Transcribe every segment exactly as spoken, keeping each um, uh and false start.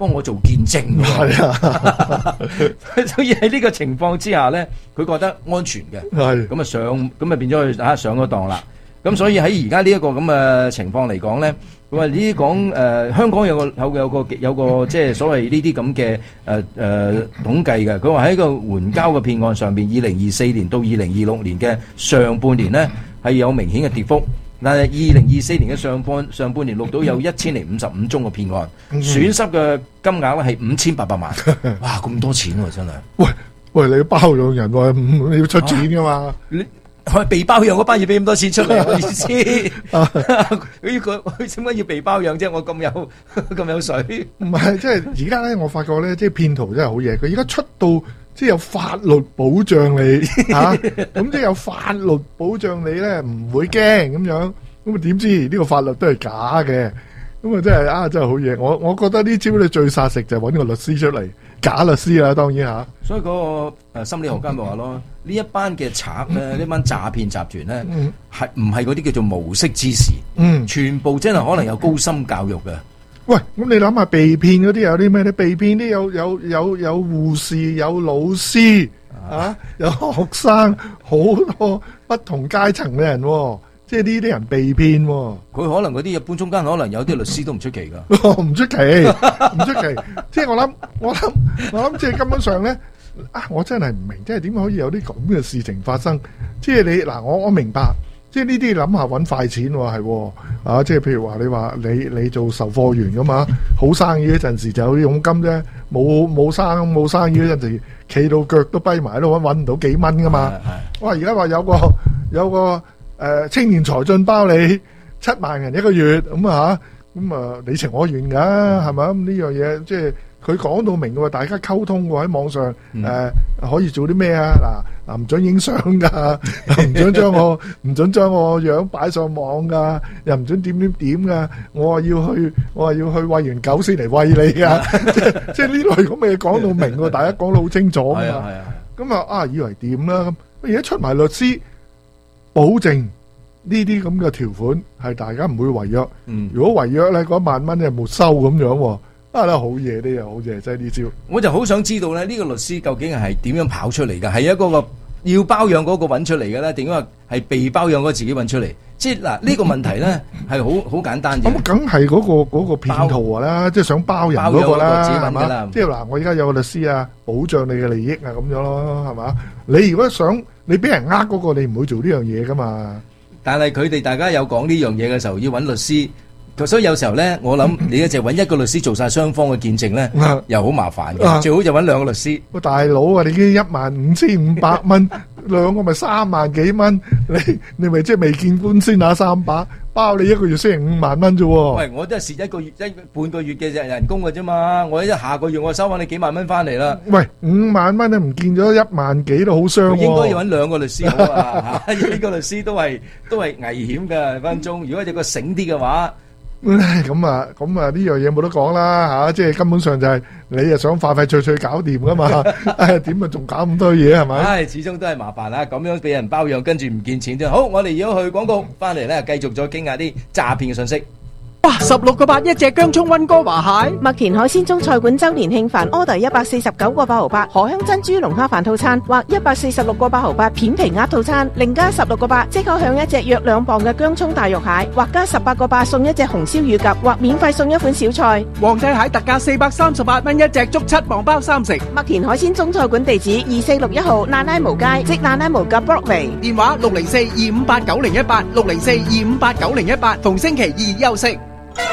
幫我做見證㗎喎。 係啊， 所以喺呢個情況之下咧，佢覺得安全嘅， 係咁啊上，咁啊變咗佢啊上咗當啦。咁所以喺而家呢一個咁嘅情況嚟講咧，佢話呢啲講誒香港有個有有個有個即係所謂呢啲咁嘅誒誒統計嘅。佢話喺個援交嘅騙案上邊，二零二四年到二零二六年嘅上半年咧係有明顯嘅跌幅。但係二零二四年嘅上半上半年錄到有一千零五十五宗嘅騙案， 嗯、 損失嘅金額咧係五千八百萬。哇！咁多錢喎、啊，真係。 喂喂，你要包養人喎，你要出錢噶嘛？啊、 你係被包養嗰班要俾咁多錢出嚟，我意思。佢佢佢點解要被包養啫？我咁有咁有水。 唔係，即係而家咧，我發覺咧，即係騙徒真係好嘢。佢而家出到即係有法律保障你嚇，咁即係有法律保障你咧，唔會驚咁樣。咁啊點知呢個法律都係假嘅？咁啊真係啊真係好嘢。我我覺得呢招咧最殺食就係揾個律師出嚟，假律師啦，當然嚇。 所以嗰個誒心理學家咪話咯，呢一班嘅賊咧，呢班詐騙集團咧，係唔係嗰啲叫做無識之士？嗯，全部真係可能有高深教育嘅。 喂，咁你諗下被騙嗰啲有啲咩咧？被騙啲有有有有護士、有老師啊，有學生，好多不同階層嘅人、哦，即係呢啲人被騙、哦。 佢可能嗰啲一般中間可能有啲律師都唔出奇噶， 唔出奇，唔出奇。即係我諗，我諗，我諗，即係根本上咧，啊，我真係唔明，即係點可以有啲咁嘅事情發生？即係你嗱，我我明白。即係呢啲諗下揾快錢喎，係啊！即係譬如話你話你你做售貨員咁嘛，好生意嗰陣時就有佣金啫，冇冇生冇生意嗰陣時，企到腳都跛埋都揾揾唔到幾蚊噶嘛。哇！而家話有個有個誒、呃、青年才俊包你七萬人一個月咁啊嚇，咁啊你情我願㗎係咪？咁呢樣嘢即係佢講到明嘅喎，大家溝通喎喺網上誒、嗯呃、可以做啲咩啊嗱？嗱唔准影相噶，唔准將我唔准將我樣擺上網噶，又唔准點點點噶。我話要去，我話要去餵完狗先嚟餵你噶。即係即係呢類咁嘅嘢講到明喎，大家講得好清楚噶嘛。咁啊啊，以為點啦？咁而家出埋律師保證呢啲咁嘅條款係大家唔會違約。嗯，如果違約咧，嗰萬蚊就沒收咁樣。啊啦，好嘢，呢樣好嘢，真係呢招。 我就好想知道咧，呢個律師究竟係點樣跑出嚟㗎？係一個個要包養嗰個揾出嚟嘅咧，定係話係被包養嗰個自己揾出嚟？即係嗱，呢個問題咧係好好簡單嘅。咁梗係嗰個嗰個騙徒啦，即係想包人嗰個啦，係嘛？即係嗱，我而家有個律師啊，保障你嘅利益啊，咁樣咯，係嘛？你如果想你俾人呃嗰個，你唔會做呢樣嘢噶嘛？ 但係佢哋大家有講呢樣嘢嘅時候，要揾律師。所以有時候咧，我諗你一就揾一個律師做晒雙方嘅見證咧，又好麻煩嘅。啊、最好就揾兩個律師。喂， 大佬啊，你已經一萬五千五百蚊，兩個咪三萬幾蚊，你你咪即係未見官先拿三把，包你一個月先係五萬蚊啫。 喂，我都係蝕一個月一半個月嘅人工嘅啫嘛，我一下個月我收翻你幾萬蚊翻嚟啦。 喂，五萬蚊都唔見咗一萬幾都好傷。 應該要揾兩個律師好啊，呢個律師都係都係危險嘅分鐘。如果有個醒啲嘅話。 咁啊，咁啊呢樣嘢冇得講啦吓，即係根本上就係你啊想快快脆脆搞掂噶嘛，誒點啊仲搞咁多嘢係咪？ 唉，始終都係麻煩啦，咁樣俾人包養，跟住唔見錢啫。好，我哋而家去廣告，翻嚟咧繼續再傾下啲詐騙嘅信息。 哇！十六個八一隻姜葱溫哥華蟹， 麥田海鮮中菜館周年慶飯 order 一百四十九個八毫八，荷香珍珠龍蝦飯套餐或一百四十六個八毫八片皮鴨套餐，另加十六個八即可享一隻約兩磅嘅姜葱大肉蟹，或加十八個八送一隻紅燒乳鴿，或免費送一款小菜。 皇帝蟹特價四百三十八蚊一隻，足七磅包三食。 麥田海鮮中菜館地址二四六一號蘭拉毛街，即蘭拉毛嘅 Broadway， 電話六零四二五八九零一八六零四二五八九零一八，逢星期二休息。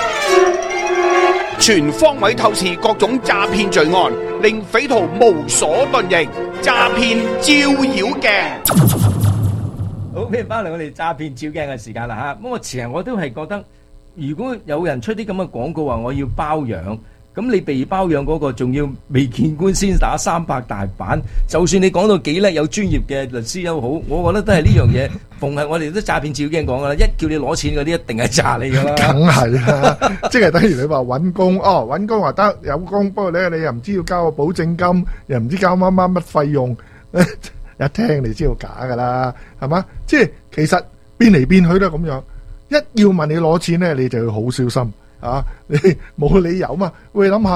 全方位透視各種詐騙罪案，令匪徒無所遁形。詐騙照妖鏡。 好，譬如翻嚟我哋詐騙照鏡嘅時間啦吓。咁我其實我都係覺得，如果有人出啲咁嘅廣告話我要包養，咁你被包養嗰個仲要未見官先打三百大板，就算你講到幾叻有專業嘅律師又好，我覺得都係呢樣嘢。逢係我哋都詐騙照鏡講噶啦，一叫你攞錢嗰啲一定係詐你噶啦。 梗係啦，即係等於你話揾工，哦揾工話得有工，不過咧你又唔知要交個保證金，又唔知交乜乜乜費用，一聽你知道假噶啦，係嘛？即係其實變嚟變去都係咁樣，一要問你攞錢咧，你就要好小心啊！你冇理由嘛？喂，諗下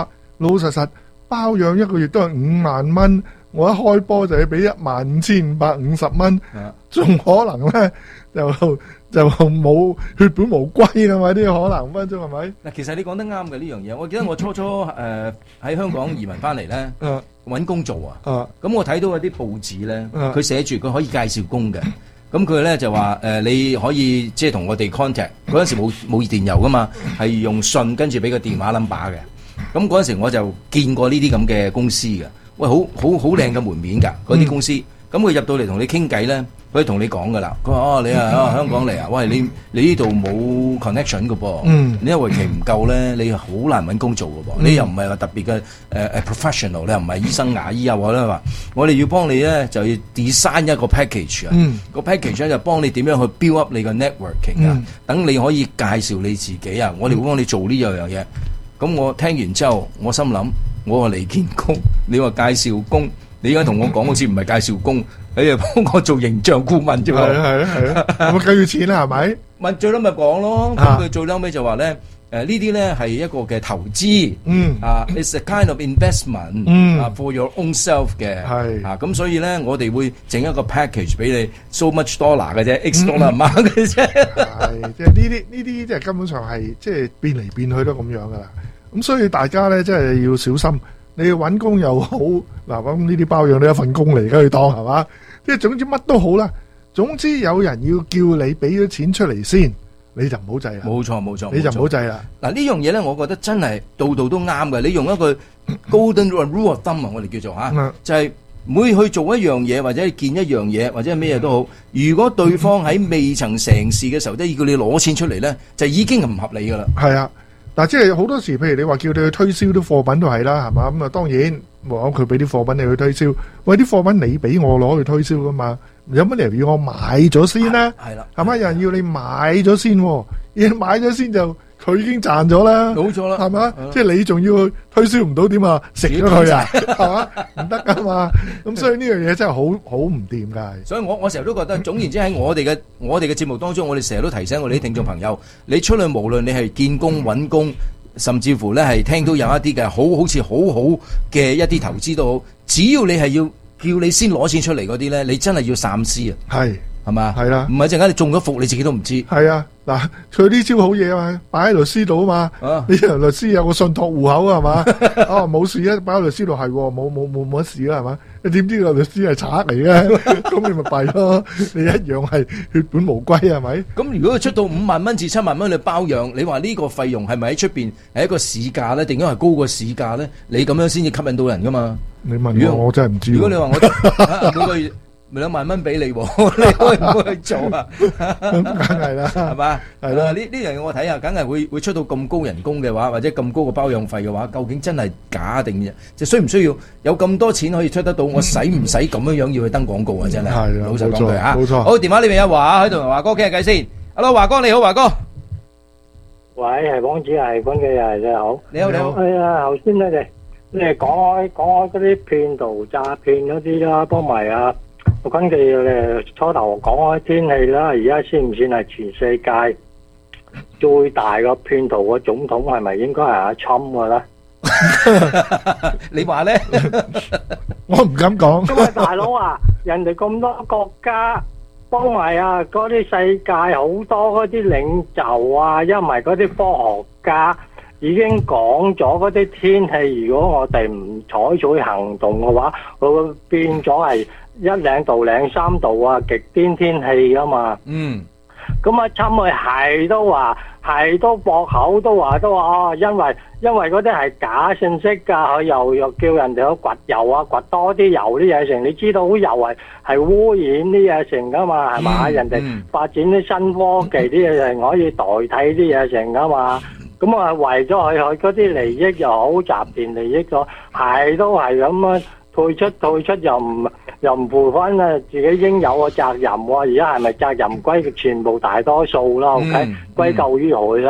老實實包養一個月都係五萬蚊，我一開波就要俾一萬五千五百五十蚊，仲可能咧就就冇血本無歸啦嘛，啲可能分鐘係咪？ 嗱，其實你講得啱嘅呢樣嘢，我記得我初初誒喺香港移民翻嚟咧，揾工做啊，咁我睇到嗰啲報紙咧，佢寫住佢可以介紹工嘅。咁佢咧就話誒、呃，你可以即係同我哋 contact 嗰陣時冇冇電郵噶嘛，係用信跟住俾個電話 number 嘅。咁嗰陣時我就見過呢啲咁嘅公司嘅，喂，好好好靚嘅門面㗎嗰啲公司。咁佢入到嚟同你傾偈咧，佢可以同你講噶啦。佢話哦，你啊啊香港嚟啊，喂，你你呢度冇 connection 嘅噃，嗯、你因為期唔夠咧，你好難揾工做嘅噃。嗯、你又唔係話特別嘅誒誒 professional，你又唔係醫生牙醫啊，或者話我哋要幫你咧就要 design 一個 package 啊、嗯，個 package 咧就幫你點樣去 build up 你個 networking 啊、嗯，等你可以介紹你自己啊，我哋會幫你做呢樣樣嘢。咁我聽完之後，我心諗，我話嚟見工，你話介紹工。你而家同我講好似唔係介紹工，你係幫我做形象顧問啫喎。係啊係啊係啊， 咁計要錢啦係咪？ 咪最嬲咪講咯，咁佢最嬲尾就話咧，誒呢啲咧係一個嘅投資，嗯啊 ，it's a kind of investment，嗯啊 for your own self 嘅，係啊，咁所以咧我哋會整一個 package 俾你 ，so much dollar 嘅啫 ，x dollar amount嘅啫。 係，即係呢啲呢啲即係根本上係即係變嚟變去都咁樣噶啦。咁所以大家咧真係要小心。你要揾工又好，嗱咁呢啲包養都一份工嚟，而家當係嘛？即係總之乜都好啦。總之有人要叫你俾咗錢出嚟先，你就唔好制啦。冇錯冇錯，你就唔好制啦。 嗱呢樣嘢咧，我覺得真係度度都啱嘅。你用一個 golden rule of thumb 啊，我哋叫做嚇，嗯、就係每去做一樣嘢或者見一樣嘢或者咩嘢都好，如果對方喺未曾成事嘅時候都要叫你攞錢出嚟咧，就已經唔合理噶啦。 係啊。嗱，即係好多時，譬如你話叫你去推銷啲貨品都係啦，係嘛？咁啊，當然冇佢俾啲貨品你去推銷，喂，啲貨品你俾我攞去推銷噶嘛？有乜理由要我買咗先咧？係啦，係嘛？有人要你買咗先，要買咗先就佢已經賺咗啦， 冇錯啦， 係嘛？即係你仲要推銷唔到點啊？食咗佢啊，係嘛？唔得噶嘛。咁所以呢樣嘢真係好好唔掂噶。 所以我我成日都覺得，總言之喺我哋嘅我哋嘅節目當中，我哋成日都提醒我哋啲聽眾朋友，你出去無論你係見工揾工，甚至乎咧係聽到有一啲嘅好好似好好嘅一啲投資都好，只要你係要叫你先攞錢出嚟嗰啲咧，你真係要三思啊。係。係嘛？係啦，唔係陣間你中咗伏，你自己都唔知。 係啊，嗱，佢呢招好嘢啊嘛，擺喺律師度啊嘛。啊，呢個律師有個信託戶口啊，係嘛？哦，冇事啊，擺喺律師度係，冇冇冇冇乜事啦，係嘛？你點知個律師係賊嚟嘅？咁你咪弊咯，你一樣係血本無歸係咪？ 咁如果佢出到五萬蚊至七萬蚊去包養，你話呢個費用係咪喺出邊係一個市價咧，定係高過市價咧？你咁樣先至吸引到人噶嘛？ 你問我，我真係唔知。 如果你話我每個月咪兩萬蚊俾你，你可以唔可以去做啊？ 咁梗係啦， 係嘛？ 係啦， 呢呢樣嘢我睇下，梗係會會出到咁高人工嘅話，或者咁高嘅包養費嘅話，究竟真係假定嘅？即係需唔需要有咁多錢可以出得到？我使唔使咁樣樣要去登廣告啊？真係， 係老實講句嚇， 冇錯。 好，電話呢邊有華喺度，同華哥傾下偈先。Hello，華哥你好，華哥。 喂，係王子，係關記啊，你好。 你好，你好。 係啊，頭先你哋你哋講開講開嗰啲騙徒詐騙嗰啲啦，幫埋啊。我跟住誒初頭講開天氣啦，而家算唔算係全世界最大個騙徒個總統係咪應該係阿侵噶咧？ 你話咧？ 我唔敢講。 因為大佬啊，人哋咁多國家幫埋啊，嗰啲世界好多嗰啲領袖啊，因為嗰啲科學家已經講咗嗰啲天氣，如果我哋唔採取行動嘅話，佢會變咗係一兩度兩三度啊，極端天氣噶嘛。 嗯， 咁啊，侵佢係都話，係都駁口都話都話哦，因為因為嗰啲係假信息㗎，佢又又叫人哋去掘油啊，掘多啲油啲嘢成，你知道油係係污染啲嘢成㗎嘛，係嘛？人哋發展啲新科技啲嘢成可以代替啲嘢成㗎嘛。咁啊，為咗佢佢嗰啲利益又好，集團利益咗，係都係咁樣退出退出又唔又唔負翻啊自己應有嘅責任喎。而家係咪責任歸全部大多數啦？OK，歸咎於佢咧。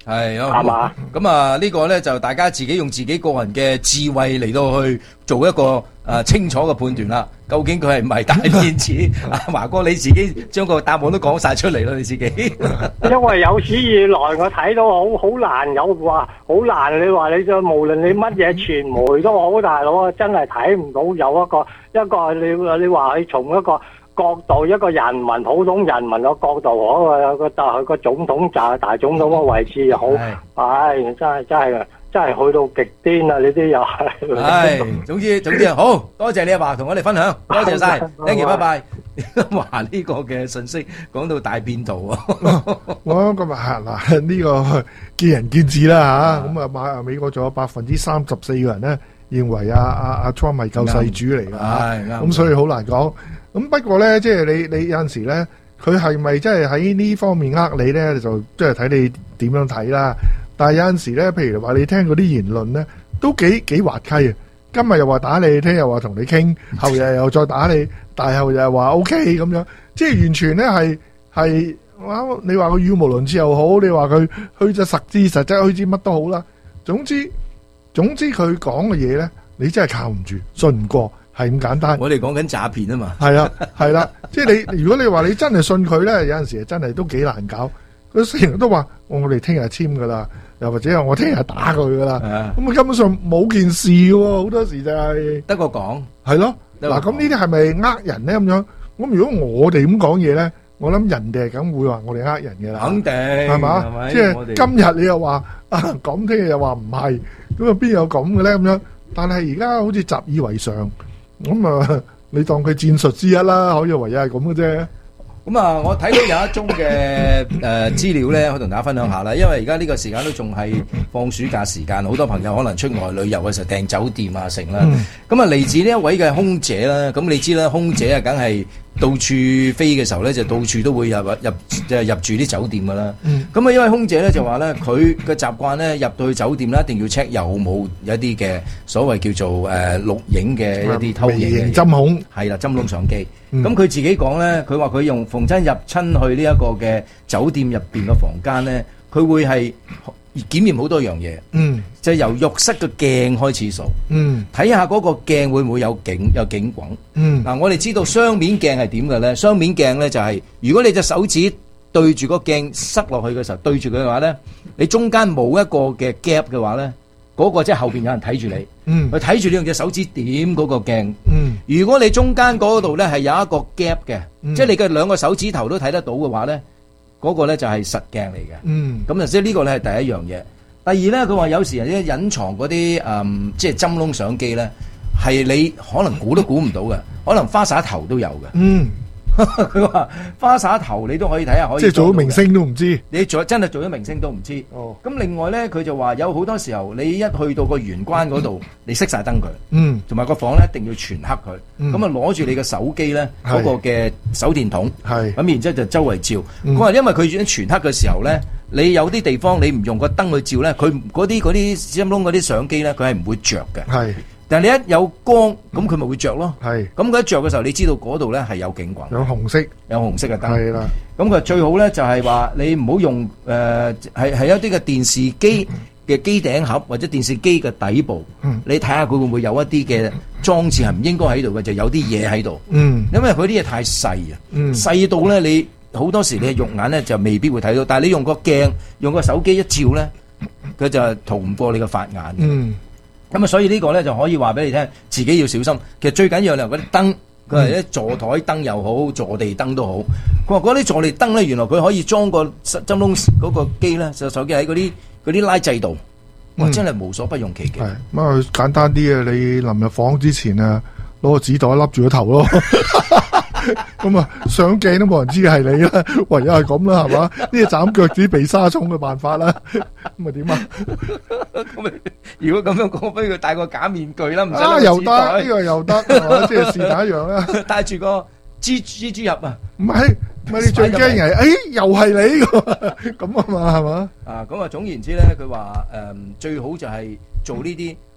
係係嘛？ 咁啊，呢個咧就大家自己用自己個人嘅智慧嚟到去做一個誒清楚嘅判斷啦。究竟佢係唔係大騙子？阿華哥你自己將個答案都講晒出嚟啦，你自己。 因為有史以來我睇到好好難有話好難，你話你就無論你乜嘢傳媒都好，大佬啊，真係睇唔到有一個一個你你話佢從一個角度，一個人民普通人民嘅角度，嗰個個就係個總統就係大總統嘅位置又好，唉，真係真係真係去到極端啦！呢啲又係。 唉，總之總之啊，好多謝你阿華同我哋分享，多謝晒 ，thank you，拜拜。話呢個嘅信息講到大變圖啊！ 我咁啊嗱，呢個見仁見智啦嚇。咁啊，馬美國仲有百分之三十四嘅人咧認為阿阿阿 Trump 係救世主嚟㗎嚇，咁所以好難講。咁不過咧，即係你你有陣時咧，佢係咪真係喺呢方面呃你咧？就即係睇你點樣睇啦。但係有陣時咧，譬如話你聽嗰啲言論咧，都幾幾滑稽啊！今日又話打你，聽日話同你傾，後日又再打你，大後又話 O K 咁樣，即係完全咧係係哇！你話佢語無倫次又好，你話佢虛則實之，實則虛之，乜都好啦。總之總之佢講嘅嘢咧，你真係靠唔住，信唔過。係咁簡單， 我哋講緊詐騙啊嘛， 係啦係啦，即係你如果你話你真係信佢咧，有陣時真係都幾難搞。佢成日都話我哋聽日簽噶啦，又或者係我聽日打佢噶啦，咁啊根本上冇件事喎，好多時就係得個講， 係咯。嗱咁呢啲係咪呃人咧咁樣？咁如果我哋咁講嘢咧，我諗人哋係梗會話我哋呃人嘅啦， 肯定係嘛？即係今日你又話啊咁，聽日又話唔係，咁啊邊有咁嘅咧咁樣？但係而家好似習以為常。咁啊，你當佢戰術之一啦，可以唯有係咁嘅啫。 咁啊，我睇到有一宗嘅誒資料咧，可以同大家分享下啦。因為而家呢個時間都仲係放暑假時間，好多朋友可能出外旅遊嘅時候訂酒店啊，成啦。咁啊，嚟自呢一位嘅空姐啦，咁你知啦，空姐啊，梗係到處飛嘅時候咧，就到處都會入入即係入住啲酒店噶啦。咁啊，因為空姐咧就話咧，佢嘅習慣咧入到去酒店咧，一定要 check 有冇一啲嘅所謂叫做誒錄影嘅一啲偷影嘅針孔，係啦，針窿相機。咁佢、嗯、自己講咧，佢話佢用逢親入親去呢一個嘅酒店入邊嘅房間咧，佢會係檢驗好多樣嘢。嗯，就係由浴室嘅鏡開始數。嗯，睇下嗰個鏡會唔會有景有景滾。嗯，嗱、啊，我哋知道雙面鏡係點嘅咧？雙面鏡咧就係、是、如果你隻手指對住個鏡塞落去嘅時候，對住佢嘅話咧，你中間冇一個嘅 gap 嘅話咧。嗰個即係後邊有人睇住你，佢睇住你用隻手指點嗰個鏡。嗯、如果你中間嗰度咧係有一個 gap 嘅，嗯、即係你嘅兩個手指頭都睇得到嘅話咧，嗰、嗰個咧就係實鏡嚟嘅。咁、嗯、就即係呢個咧係第一樣嘢。第二咧，佢話有時人啲隱藏嗰啲誒，即係針窿相機咧，係你可能估都估唔到嘅，可能花灑頭都有嘅。嗯佢話花灑頭你都可以睇下，可以即係做咗明星都唔知，你做真係做咗明星都唔知。哦，咁另外咧，佢就話有好多時候，你一去到個玄關嗰度，你熄晒燈佢，嗯，同埋個房咧一定要全黑佢，咁啊攞住你嘅手機咧嗰個嘅手電筒，係咁然之後就周圍照。佢話因為佢已經全黑嘅時候咧，你有啲地方你唔用個燈去照咧，佢嗰啲嗰啲針窿嗰啲相機咧，佢係唔會着嘅。係。但係你一有光，咁佢咪會着咯。係，咁佢一着嘅時候，你知道嗰度咧係有景轟，有紅色，有紅色嘅燈。係啦，咁佢最好咧就係話你唔好用誒係係一啲嘅電視機嘅機頂盒或者電視機嘅底部，嗯、你睇下佢會唔會有一啲嘅裝置係唔應該喺度嘅，就有啲嘢喺度。嗯，因為佢啲嘢太細啊，嗯、細到咧你好多時你嘅肉眼咧就未必會睇到，但係你用個鏡用個手機一照咧，佢就逃唔過你嘅法眼。嗯。咁啊，所以呢個咧就可以話俾你聽，自己要小心。其實最緊要係嗰啲燈，佢係啲座台燈又好，坐地燈都好。佢話嗰啲坐地燈咧，原來佢可以裝個針窿嗰個機咧，手手機喺嗰啲嗰啲拉掣度，哇！真係無所不用其極。係咁啊，簡單啲啊，你臨入房之前啊，攞個紙袋笠住個頭咯。咁啊，上鏡都冇人知係你啦，唯有係咁啦，係嘛？呢個斬腳趾避沙蟲嘅辦法啦，咁啊點啊？ 咁如果咁樣講，不如佢戴個假面具啦，唔使啊，又得呢個又得，係嘛？即係是但一樣啦。 戴住個蜘蜘蛛入啊？ 唔係，唔係你最驚係，誒，又係你咁啊嘛，係嘛？ 啊，咁啊，總言之咧，佢話誒，最好就係做呢啲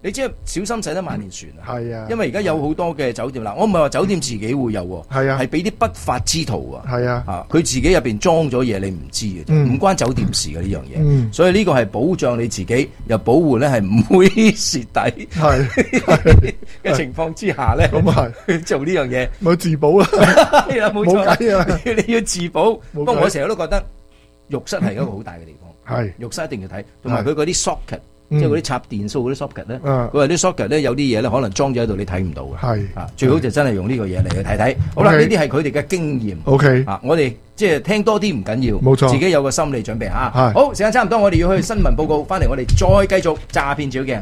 你即係小心駛得萬年船啊！ 係啊， 因為而家有好多嘅酒店啦，我唔係話酒店自己會有喎， 係啊係俾啲不法之徒啊， 係啊， 啊佢自己入邊裝咗嘢，你唔知嘅，唔、 嗯、 關酒店事嘅呢樣嘢， 嗯、 所以呢個係保障你自己，又保護咧係唔會蝕底係嘅情況之下咧， 咁啊做呢樣嘢咪自保啦， 係啦冇錯， 冇計啊， 你要自保。不過我成日都覺得浴室係一個好大嘅地方， 係浴室一定要睇，同埋佢嗰啲 socket。即係嗰啲插電數嗰啲 socket 咧，佢話啲 socket 咧有啲嘢咧可能裝咗喺度，你睇唔到嘅。係啊，最好就真係用呢個嘢嚟去睇睇。好啦，呢啲係佢哋嘅經驗。 OK 啊，我哋即係聽多啲唔緊要， 冇錯， 自己有個心理準備嚇。 係好，時間差唔多，我哋要去新聞報告，翻嚟我哋再繼續詐騙照鏡。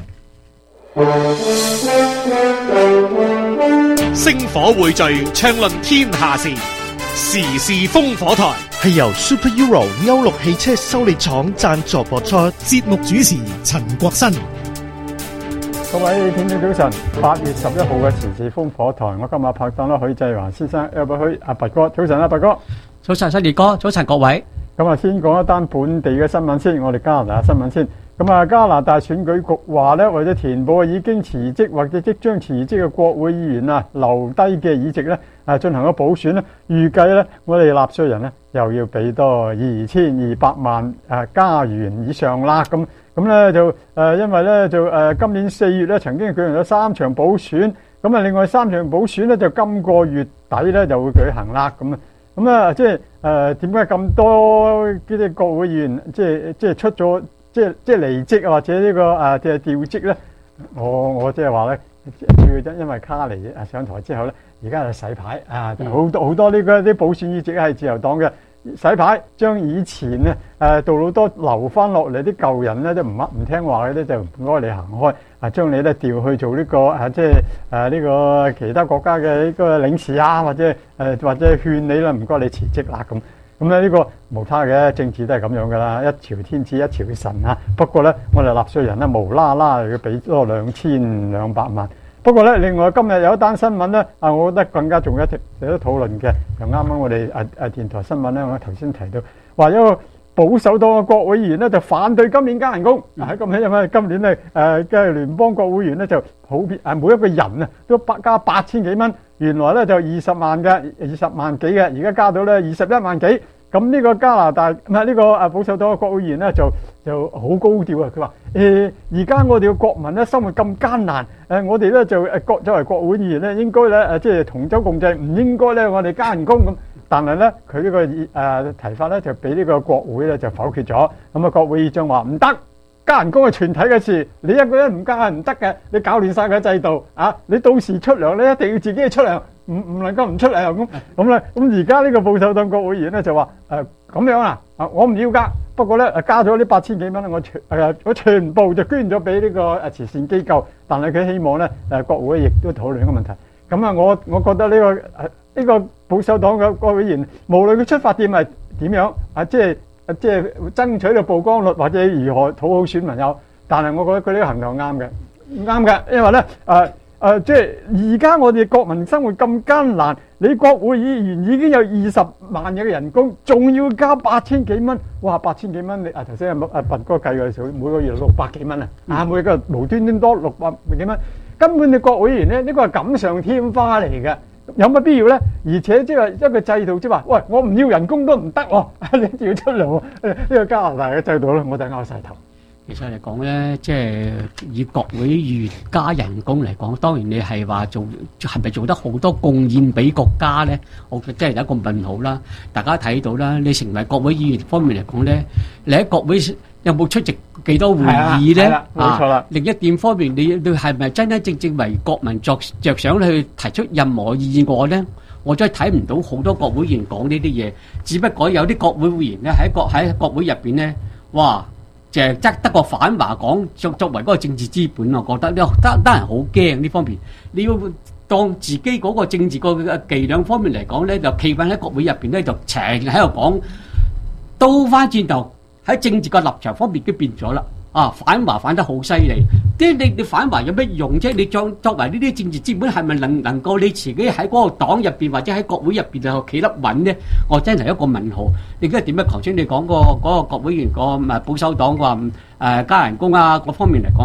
星火匯聚，暢論天下事，時事風火台。 係由 Super Euro 歐陸汽車修理廠贊助播出， 節目主持陳國新。 各位聽眾早晨，八月十一號嘅時事風火台，我今日拍檔啦許濟華先生，有冇許阿拔哥？早晨啊，拔哥。 早晨，新傑哥。早晨，各位。 咁啊，先講一單本地嘅新聞先，我哋加拿大新聞先。咁啊，加拿大選舉局話咧，為咗填補已經辭職或者即將辭職嘅國會議員啊留低嘅議席咧，啊進行咗補選咧，預計咧我哋納稅人咧又要俾多二千二百萬啊加元以上啦。咁咁咧就誒、呃，因為咧就誒、呃、今年四月咧曾經舉行咗三場補選，咁啊另外三場補選咧就今個月底咧就會舉行啦。咁啊咁啊即係誒點解咁多啲國會議員即係即係出咗？即係即係離職啊，或者呢個誒即係調職咧，我我即係話咧，主要因因為卡尼誒上台之後咧，而家就洗牌啊，好多好多呢個啲補選議席係自由黨嘅洗牌，將以前咧誒杜魯多留翻落嚟啲舊人咧，都唔唔聽話嘅咧，就唔該你行開啊，將你咧調去做呢個誒即係誒呢個其他國家嘅呢個領事啊，或者誒或者勸你啦，唔該你辭職啦咁。咁咧呢個無他嘅政治都係咁樣噶啦，一朝天子一朝臣啊。不過咧，我哋納稅人咧無啦啦要俾多兩千兩百萬。不過咧，另外今日有一單新聞咧，啊，我覺得更加重要，值得討論嘅。就啱啱我哋誒誒電台新聞咧，我頭先提到話一個保守黨嘅國會議員咧就反對今年加人工。喺咁因為今年咧誒嘅聯邦國會議員咧就普遍誒每一個人啊都百加八千幾蚊。原來咧就二十萬嘅，二十萬幾嘅，而家加到咧二十一萬幾。咁呢個加拿大唔係呢個誒保守黨嘅國會議員咧就就好高調啊！佢話誒而家我哋嘅國民咧生活咁艱難，誒我哋咧就誒國作為國會議員咧應該咧誒即係同舟共濟，唔應該咧我哋加人工咁。但係咧佢呢個誒提法咧就俾呢個國會咧就否決咗。咁啊國會議長話唔得。加人工係全體嘅事，你一個人唔加係唔得嘅，你搞亂晒個制度啊！你到時出糧咧，一定要自己去出糧，唔唔能夠唔出糧咁咁咧。咁而家呢個保守黨國會議員咧就話誒咁樣啊，啊我唔要加，不過咧誒加咗呢八千幾蚊，我全誒我全部就捐咗俾呢個誒慈善機構，但係佢希望咧誒國會亦都討論呢個問題。咁啊，我我覺得呢個誒呢個保守黨嘅國會議員，無論佢出發點係點樣啊，即係。即係爭取到曝光率或者如何討好選民有，但係我覺得佢呢個行動啱嘅，啱嘅，因為咧誒誒，即係而家我哋國民生活咁艱難，你國會議員已經有二十萬嘅人工，仲要加八千幾蚊，哇！八千幾蚊你啊頭先阿阿拔哥計嘅時候，每個月六百幾蚊啊，啊每個無端端多六百幾蚊，根本你國會議員咧呢個係錦上添花嚟嘅。有乜必要咧？而且即係一個制度，即係話，喂，我唔要人工都唔得喎，你一定要出糧喎。呢個加拿大嘅制度咧，我哋拗晒頭。 其實嚟講咧，即係以國會議員加人工嚟講，當然你係話做係咪做得好多貢獻俾國家咧？我覺得真係有一個問號啦。大家睇到啦，你成為國會議員方面嚟講咧，你喺國會有冇出席幾多會議咧？ 冇錯啦。 啊、另一點方面，你你係咪真真正正為國民着着想去提出任何意見咧？我真係睇唔到好多國會議員講呢啲嘢，只不過有啲國會議員咧喺國喺國會入邊咧，哇！就係得得個反話講，作作為嗰個政治資本，我覺得咧得得人好驚呢方面。你要當自己嗰個政治個伎倆方面嚟講咧，就企穩喺國會入邊咧，就成日喺度講，倒翻轉頭喺政治個立場方面都變咗啦。啊，反華反得好犀利，啲你你反華有咩用啫？你作作為呢啲政治資本，係咪能能夠你自己喺嗰個黨入邊或者喺國會入邊就企得穩咧？我真係一個問號。你而家點樣？頭先你講個嗰個國會議員個誒保守黨話誒加人工啊嗰方面嚟講咧，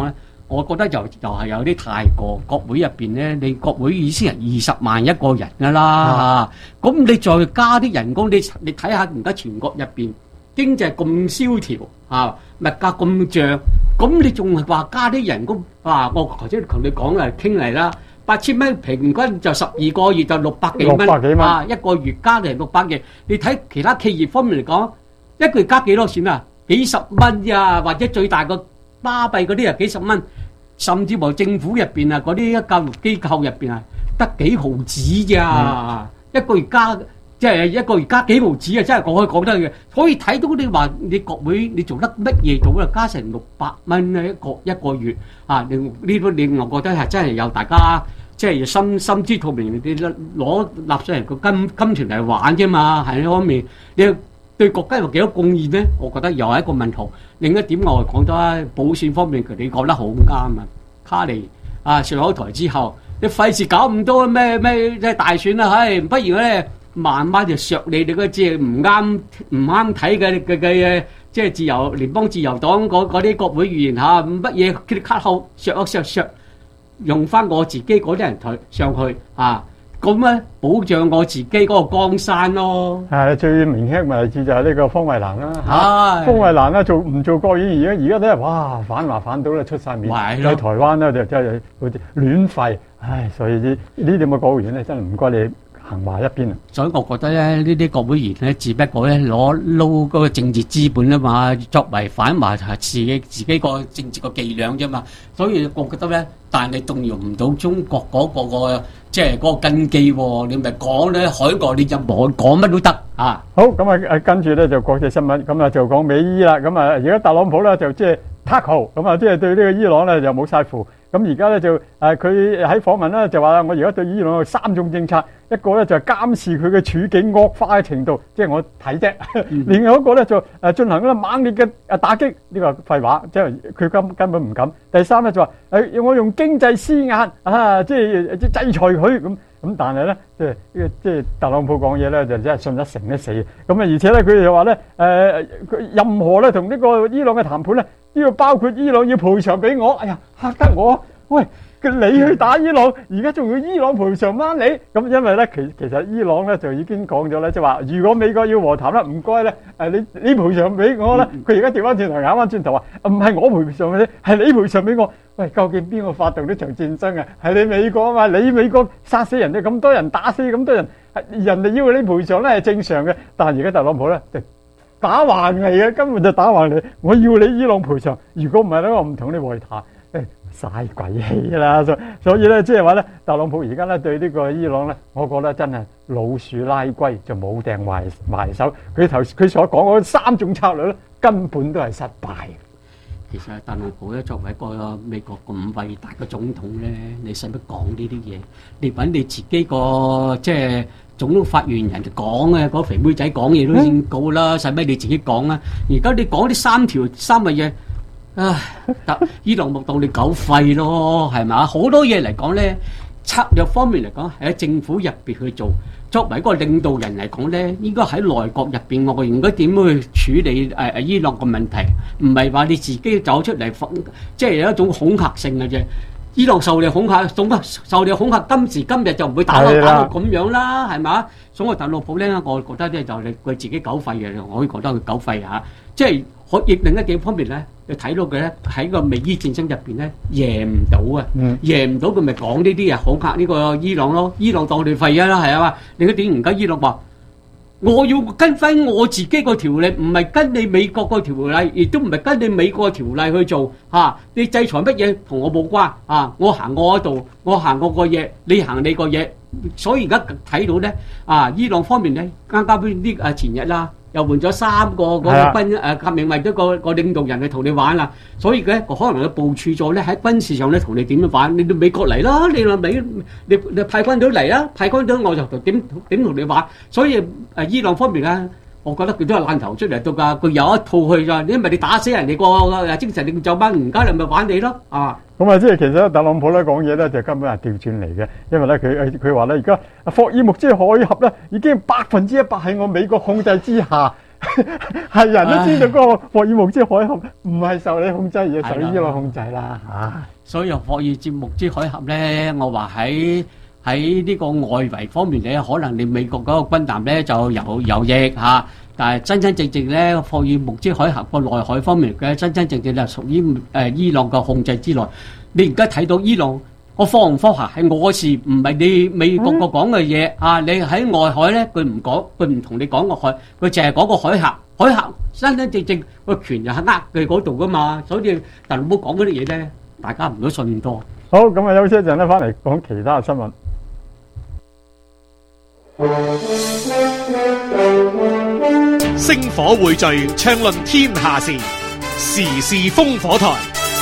我覺得就就係有啲太過。國會入邊咧，你國會已經係二十萬一個人㗎啦，咁、啊、你再加啲人工，你你睇下而家全國入邊經濟咁蕭條啊，物價咁漲，咁你仲係話加啲人工啊？我頭先同你講嚟傾嚟啦，八千蚊平均就十二個月就六百幾蚊啊，一個月加嚟六百幾。你睇其他企業方面嚟講，一個月加幾多錢啊？幾十蚊呀，或者最大個巴閉嗰啲啊幾十蚊，甚至乎政府入邊啊嗰啲教育機構入邊啊得幾毫子咋，一個月加即係一個月加幾毫子啊，真係我可以講得嘅。可以睇到你話你國會你做得乜嘢做啊？加成六百蚊咧一個一個月啊！你呢個你我覺得係真係有大家即係心心知肚明，你攞納稅人個金金錢嚟玩啫嘛，喺呢方面你對國家有幾多貢獻咧？我覺得又係一個問題。另一點我講咗保險方面，你講得好啱啊！卡尼啊上咗台之後，你費事搞咁多咩咩即係大選啦，唉，不如咧慢慢就削你哋嗰啲唔啱唔啱睇嘅嘅嘅，即係自由聯邦自由黨嗰嗰啲國會議員嚇，乜嘢佢哋卡後削一削削，用翻我自己嗰啲人台上去啊！咁咧保障我自己嗰個江山咯。 係最明顯嘅例子就係呢個方慧蘭啦。 係方慧蘭咧做唔做國議員？而家而家都係哇反華反到咧出晒面。喺台灣咧就真係好似亂吠。唉，所以呢呢啲咁嘅國會議員咧真係唔該你行埋一邊啊！ 所以我覺得咧，呢啲國會議員咧，只不過咧攞撈嗰個政治資本啊嘛，作為反華係自己自己個政治個伎倆啫嘛。所以我覺得咧，但係動搖唔到中國嗰、嗰個個即係嗰個根基喎。你咪講咧，海外你任何講乜都得啊！ 好咁啊，誒跟住咧就國際新聞，咁啊就講美伊啦。咁啊而家特朗普咧就即係 tackle，咁啊即係對呢個伊朗咧就冇晒符。咁而家咧就誒佢喺訪問咧就話我而家對伊朗有三種政策，一個咧就係監視佢嘅處境惡化嘅程度，即係我睇啫；另外一個咧就誒進行嗰個猛烈嘅誒打擊，呢個廢話，即係佢根根本唔敢。第三咧就話誒我用經濟施壓啊，即係制裁佢咁咁，但係咧即係即係特朗普講嘢咧就真係信得成得死。咁啊而且咧佢就話咧誒佢任何咧同呢個伊朗嘅談判咧，呢個包括伊朗要賠償俾我，哎呀嚇得我！喂，你去打伊朗，而家仲要伊朗賠償翻你？咁因為咧，其其實伊朗咧就已經講咗咧，即係話如果美國要和談咧，唔該咧，誒你你賠償俾我啦。佢而家調翻轉頭，咬翻轉頭話，唔係我賠償俾你，係你賠償俾我。喂，究竟邊個發動呢場戰爭啊？係你美國啊嘛？你美國殺死人哋咁多人，打死咁多人，人哋要你賠償咧係正常嘅。但係而家特朗普咧就打橫嚟嘅，根本就打橫嚟。我要你伊朗賠償，如果唔係咧，我唔同你和談。嘥鬼氣啦！所所以咧，即係話咧，特朗普而家咧對呢個伊朗咧，我覺得真係老鼠拉龜就冇掟埋埋手。佢頭佢所講嗰三種策略咧，根本都係失敗。 其實特朗普咧作為一個美國咁偉大嘅總統咧，你使乜講呢啲嘢？你揾你自己個即係總統發言人就講啊，嗰肥妹仔講嘢都已經夠啦，使乜你自己講啊？而家你講啲三條三嘅嘢。唉，得伊朗冇當你狗肺咯，係咪？好多嘢嚟講咧，策略方面嚟講係喺政府入邊去做。作為一個領導人嚟講咧，應該喺內閣入邊，我應該點去處理誒誒、呃、伊朗嘅問題？唔係話你自己走出嚟，即係有一種恐嚇性嘅啫。伊朗受你恐嚇，總受你恐嚇，今時今日就唔會打到打到咁樣啦，係嘛？所以特朗普咧，我覺得咧就你佢自己狗肺嘅，我可以覺得佢狗肺嚇，即係可亦另一幾方面咧。你睇到佢咧喺個美伊戰爭入邊咧贏唔到啊，嗯、贏唔到佢咪講呢啲啊，恐嚇呢個伊朗咯，伊朗當你廢啊啦，係啊嘛。另一點而家伊朗話，我要跟翻我自己個條例，唔係跟你美國個條例，亦都唔係跟你美國條例去做嚇、啊。你制裁乜嘢同我冇關啊？我行我嗰度，我行我個嘢，你行你個嘢。所以而家睇到咧啊，伊朗方面咧啱啱呢啊前日啦。又換咗三個嗰個軍誒革命為咗個個領導人去同你玩啦，所以咧可能佢部署咗咧喺軍事上咧同你點樣玩？你到美國嚟啦，你話美你你派軍隊嚟啦，派軍隊我就點點同你玩。所以誒伊朗方面咧，我覺得佢都係爛頭出嚟到㗎，佢有一套去㗎。因為你打死人哋個誒精神領袖班，而家你咪玩你咯啊！ 咁啊，即係其實特朗普咧講嘢咧就根本係調轉嚟嘅，因為咧佢佢話咧而家霍爾木茲海峽咧已經百分之一百喺我美國控制之下，係人都知道嗰個霍爾木茲海峽唔係受你控制，而係受伊朗控制啦嚇。 所以霍爾佔木之海峽咧，我話喺喺呢個外圍方面咧，可能你美國嗰個軍艦咧就有有益嚇，但係真真正正咧，霍爾木之海峽個內海方面嘅真真正正就屬於誒伊朗嘅控制之內。你而家睇到伊朗個科唔科學係我事，唔係你美國個講嘅嘢啊！你喺外海咧，佢唔講，佢唔同你講個海，佢淨係講個海峽，海峽真真正正個權就喺呃佢嗰度噶嘛，所以特朗普講嗰啲嘢咧，大家唔好信咁多。 好，咁啊休息一陣咧，翻嚟講其他嘅新聞。 星火匯聚，暢論天下事，時事烽火台。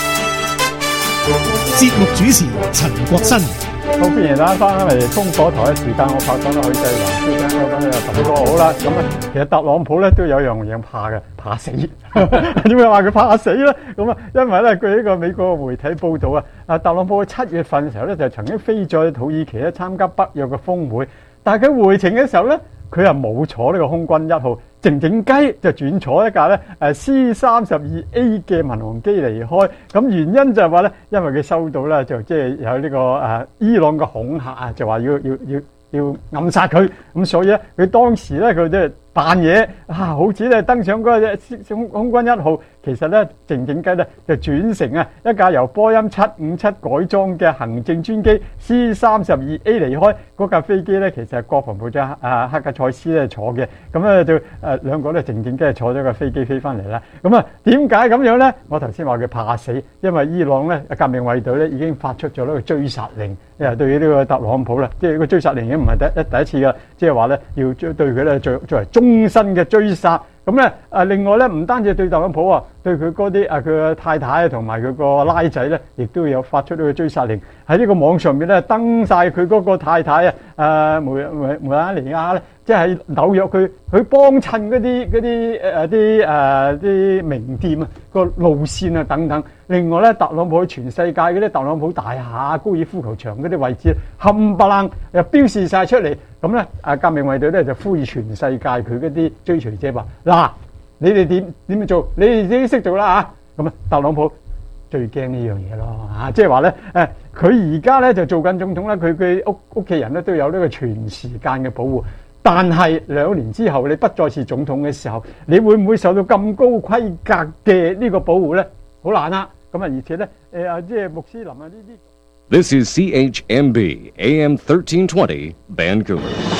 節目主持陳國新。 好，歡迎大家翻嚟烽火台嘅時間，我拍檔啦許世華先生，咁啊十個好啦。咁啊，其實特朗普咧都有樣嘢怕嘅，怕死。點解話佢怕死咧？咁啊，因為咧據呢個美國嘅媒體報道啊，啊特朗普七月份嘅時候咧就曾經飛咗去土耳其咧參加北約嘅峰會，但係佢回程嘅時候咧，佢又冇坐呢個空軍一號，靜靜雞就轉坐一架咧誒 C 三十二 A 嘅民航機離開。咁原因就係話咧，因為佢收到咧就即係有呢個誒伊朗嘅恐嚇啊，就話要要要要暗殺佢。咁所以咧，佢當時咧佢即係扮嘢啊，好似咧登上嗰隻空空軍一號，其實咧靜靜雞咧就轉成啊一架由波音七五七改裝嘅行政專機 C 三十二 A 離開。嗰架飛機咧其實係國防部長啊克格塞斯咧坐嘅，咁咧就誒兩個咧靜靜雞坐咗架飛機飛翻嚟啦。咁啊點解咁樣咧？我頭先話佢怕死，因為伊朗咧革命衛隊咧已經發出咗呢個追殺令，誒對於呢個特朗普啦，即係個追殺令已經唔係第一第一次噶，即係話咧要對佢咧作作為終身嘅追殺。咁咧誒另外咧唔單止對特朗普啊，對佢嗰啲啊佢嘅太太同埋佢個拉仔咧，亦都有發出呢個追殺令。喺呢個網上面咧登晒佢嗰個太太啊，誒梅梅梅拉尼亞咧，即係紐約佢佢幫襯嗰啲嗰啲誒啲誒啲名店啊個路線啊等等。另外咧，特朗普全世界嗰啲特朗普大廈、高爾夫球場嗰啲位置冚唪唥又標示晒出嚟。咁咧誒革命衛隊咧就呼籲全世界佢嗰啲追隨者話：嗱，你哋點點樣做？你哋自己識做啦嚇。咁啊，特朗普最驚呢樣嘢咯嚇，即係話咧誒，佢而家咧就做緊總統啦，佢嘅屋屋企人咧都有呢個全時間嘅保護。但係兩年之後你不再是總統嘅時候，你會唔會受到咁高規格嘅呢個保護咧？好難啊！咁啊，而且咧誒啊，即係穆斯林啊呢啲。 This is C H M B A M thirteen twenty Vancouver。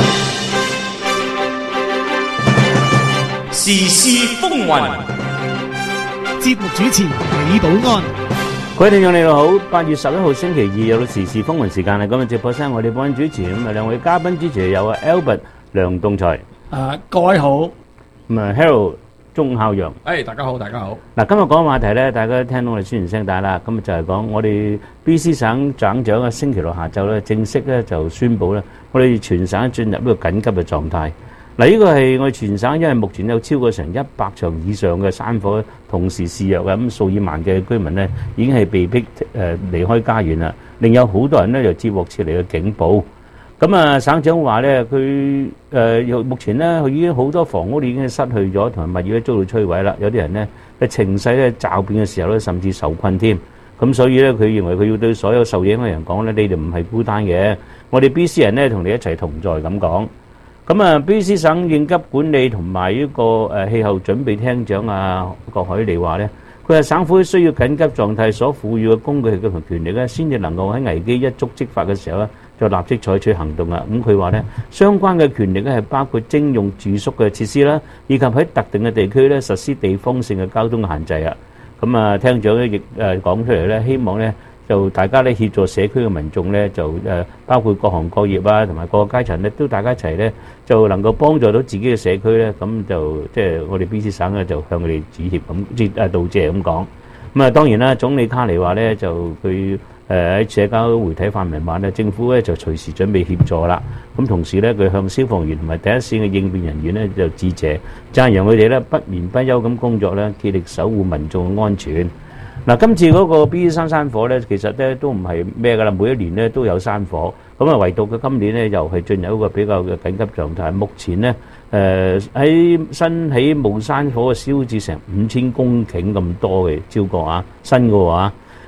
時事風雲， 節目主持李寶安。 各位聽眾你哋好，八月十一號星期二有到時事風雲時間啦。咁啊，直播室我哋幫主持咁啊，兩位嘉賓主持有啊 Albert 梁棟才， 啊各位好， 咁啊 Harold 鐘孝陽。 誒大家好，大家好。 嗱，今日講嘅話題咧，大家聽到我哋宣傳聲帶啦，咁啊就係講我哋 B C 省省長嘅星期六下晝咧，正式咧就宣布咧，我哋全省進入呢個緊急嘅狀態。嗱，呢個係我哋全省，因為目前有超過成一百場以上嘅山火同時肆虐嘅，咁數以萬嘅居民呢已經係被逼誒離開家園啦。另有好多人呢又接獲撤離嘅警報。咁啊，省長話呢，佢誒目前呢，佢已經好多房屋已經失去咗，同埋物業都遭到摧毀啦。有啲人呢嘅情緒咧驟變嘅時候咧，甚至受困添。咁所以咧，佢認為佢要對所有受影響嘅人講咧，你哋唔係孤單嘅，我哋 B C 人呢，同你一齊同在咁講。咁啊 ，B C 省應急管理同埋呢個誒氣候準備廳長啊郭海利話咧，佢話省府需要緊急狀態所賦予嘅工具同權力咧，先至能夠喺危機一觸即發嘅時候咧，就立即採取行動啊！咁佢話咧，相關嘅權力咧係包括徵用住宿嘅設施啦，以及喺特定嘅地區咧實施地方性嘅交通限制啊！咁啊，廳長咧亦誒講出嚟咧，希望咧。就大家咧協助社區嘅民眾咧，就誒包括各行各業啊，同埋各個階層咧，都大家一齊咧，就能夠幫助到自己嘅社區咧，咁就即係我哋 B C 省咧，就向佢哋致歉咁，即係道謝咁講。咁啊，當然啦，總理卡尼話咧，就佢誒喺社交媒體發文話咧，政府咧就隨時準備協助啦。咁同時咧，佢向消防員同埋第一線嘅應變人員咧就致謝，讚揚佢哋咧不眠不休咁工作咧，竭力守護民眾嘅安全。嗱，今次嗰個 B C 山山火咧，其實咧都唔係咩噶啦，每一年咧都有山火，咁啊唯獨佢今年咧又係進入一個比較嘅緊急狀態。目前咧，誒喺新起霧山火燒至成五千公頃咁多嘅超過啊，新嘅話，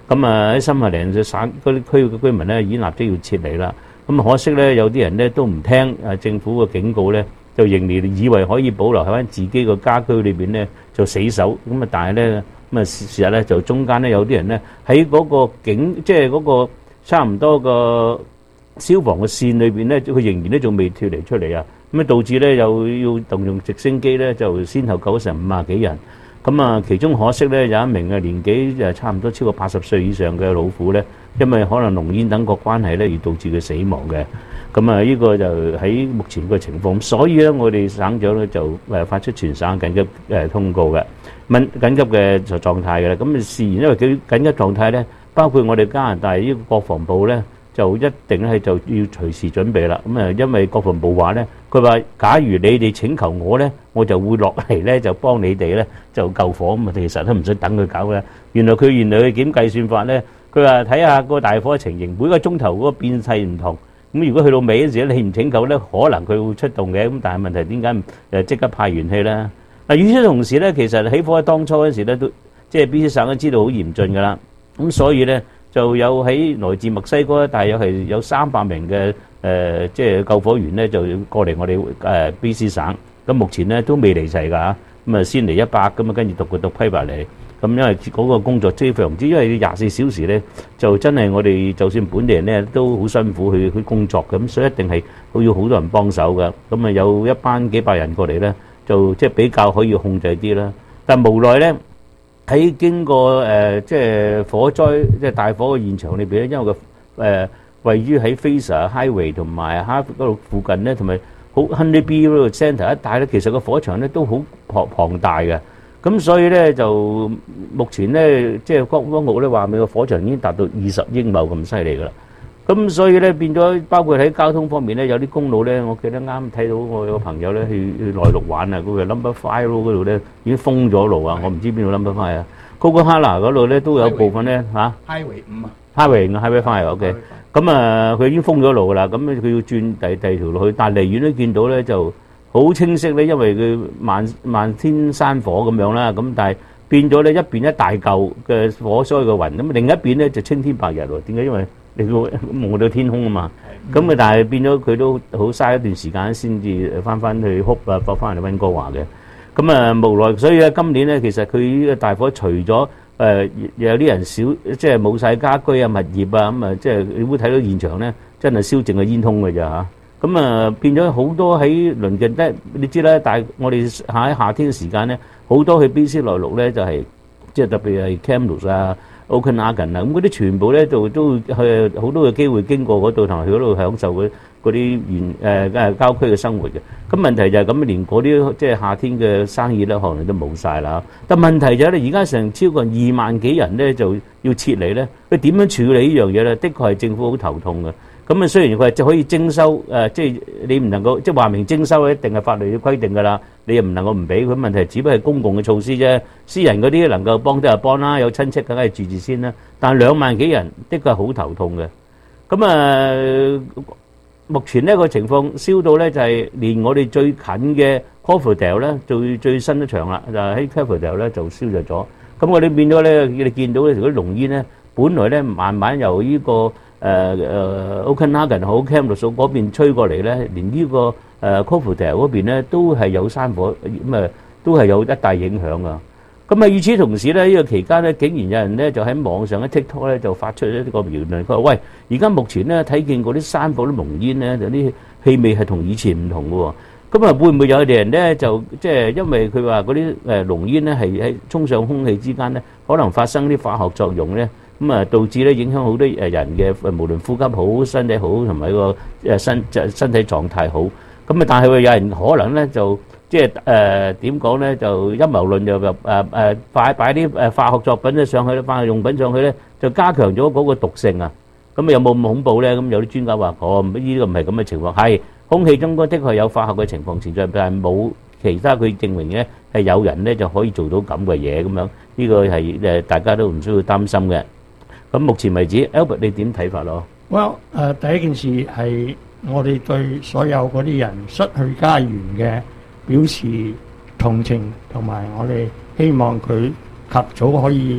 咁啊喺深合嶺嘅省嗰啲區嘅居民咧已經立即要撤離啦。咁可惜咧有啲人咧都唔聽誒政府嘅警告咧，就仍然以為可以保留喺翻自己個家居裏邊咧就死守。咁啊但係咧咁啊事實咧就中間咧有啲人咧喺嗰個警即係嗰個差唔多個消防嘅線裏邊咧，佢仍然咧仲未脱離出嚟啊！咁啊導致咧又要動用直升機咧，就先後救成五啊幾人。咁啊，其中可惜咧有一名嘅年紀誒差唔多超過八十歲以上嘅老婦咧，因為可能濃煙等個關係咧，而導致佢死亡嘅。咁啊，呢個就喺目前個情況，所以咧我哋省長咧就誒發出全省緊急誒通告嘅，緊緊急嘅就狀態嘅啦。咁啊，事緣因為佢緊急狀態咧，包括我哋加拿大呢個國防部咧，就一定係就要隨時準備啦。咁啊，因為國防部話咧，佢話假如你哋請求我咧，我就會落嚟咧，就幫你哋咧就救火。咁啊，其實都唔使等佢搞嘅。原來佢原來佢點計算法咧？佢話睇下個大火嘅情形，每個鐘頭嗰個變勢唔同。咁如果去到尾嗰時咧，你唔請求咧，可能佢會出動嘅。咁但係問題點解唔誒即刻派元氣咧？嗱，與此同時咧，其實起火喺當初嗰時咧，都即係 B C 省都知道好嚴峻㗎啦。咁所以咧，就有喺來自墨西哥咧，大約係有三百名嘅誒，即係救火員咧，就過嚟我哋誒 B C 省。咁目前咧都未嚟齊㗎嚇，咁啊先嚟一百咁啊，跟住逐個逐批埋嚟。咁因為嗰個工作非常之，因為廿四小時咧，就真係我哋就算本地人咧都好辛苦去去工作嘅，咁所以一定係好要好多人幫手㗎。咁啊有一班幾百人過嚟咧，就即係比較可以控制啲啦。但無奈咧喺經過誒即係火災即係大火嘅現場裏邊咧，因為個誒位於喺 Fraser Highway 同埋 Harvard 嗰度附近咧，同埋好 Honey Bee Road Centre 一帶咧，其實個火場咧都好龐龐大嘅。咁所以咧就目前咧，即係光光局咧話，美國火場已經達到二十英畝咁犀利噶啦。咁所以咧變咗，包括喺交通方面咧，有啲公路咧，我記得啱睇到我有個朋友咧去去內陸玩啊，嗰個 Number Five Road 嗰度咧已經封咗路啊，我唔知邊度 Number Five 啊。Coquihalla 嗰度咧都有部分咧嚇。 Highway 五啊。 Highway 五 Highway Five OK。咁啊，佢已經封咗路噶啦，咁佢要轉第第二條路去，但係離遠都見到咧就好清晰咧，因為佢漫漫天山火咁樣啦，咁但係變咗咧一邊一大嚿嘅火災嘅雲，咁另一邊咧就青天白日喎。點解？因為你個望到天空啊嘛。咁啊，但係變咗佢都好嘥一段時間先至翻翻去哭啊，翻翻嚟溫哥華嘅。咁啊無奈，所以咧今年咧其實佢呢個大火除咗誒有啲人少，即係冇曬家居啊、物業啊，咁啊即係你會睇到現場咧，真係燒淨個煙通嘅咋嚇。咁啊變咗好多喺鄰近咧，你知啦，但係我哋喺夏天嘅時間咧，好多去 B C 內陸咧就係即係特別係 Kamloops 啊、Okanagan 啊，咁嗰啲全部咧就都去好多嘅機會經過嗰度，同埋去嗰度享受嗰嗰啲原誒誒郊區嘅生活嘅。咁問題就係咁，連嗰啲即係夏天嘅生意咧，可能都冇曬啦。但問題就係咧，而家成超過二萬幾人咧就要撤離咧，佢點樣處理呢樣嘢咧？的確係政府好頭痛嘅。咁啊，雖然佢係就可以徵收，誒，即係你唔能夠，即係話明徵收，一定係法律嘅規定㗎啦。你又唔能夠唔俾佢，問題只不過係公共嘅措施啫。私人嗰啲能夠幫都係幫啦，有親戚梗係住住先啦。但係兩萬幾人，的確係好頭痛嘅。咁啊，目前呢個情況燒到咧，就係連我哋最近嘅 Cloverdale 咧，最最新一場啦，就喺 Cloverdale 咧就燒着咗。咁我哋變咗咧，你見到咧嗰啲濃煙咧，本來咧慢慢由呢個誒誒 Okanagan 好 Kamloops 嗰邊吹過嚟咧，連呢個誒 Cloverdale 嗰邊咧都係有山火，咁啊都係有一大影響噶。咁啊，與此同時咧，呢個期間咧，竟然有人咧就喺網上喺 TikTok 咧就發出一個言論，佢話：喂，而家目前咧睇見嗰啲山火啲濃煙咧，有啲氣味係同以前唔同嘅喎。咁啊，會唔會有啲人咧就即係因為佢話嗰啲誒濃煙咧係喺衝上空氣之間咧，可能發生啲化學作用咧？咁啊，導致咧影響好多誒人嘅，無論呼吸好、身體好，同埋個誒身就身體狀態好。咁啊，但係會有人可能咧就即係誒點講咧，就陰謀論就誒誒擺擺啲誒化學作品咧上去咧，化學用品上去咧，就加強咗嗰個毒性啊。咁啊有冇咁恐怖咧？咁有啲專家話：哦，呢個唔係咁嘅情況，係空氣中的確有化學嘅情況存在，但係冇其他佢證明咧係有人咧就可以做到咁嘅嘢咁樣。呢個係誒大家都唔需要擔心嘅。咁目前為止 ，Albert 你點睇法咯 ？Well，誒第一件事係我哋對所有嗰啲人失去家園嘅表示同情，同埋我哋希望佢及早可以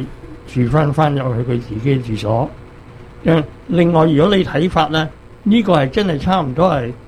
住翻翻入去佢自己嘅住所。誒，另外如果你睇法咧，呢、這個係真係差唔多係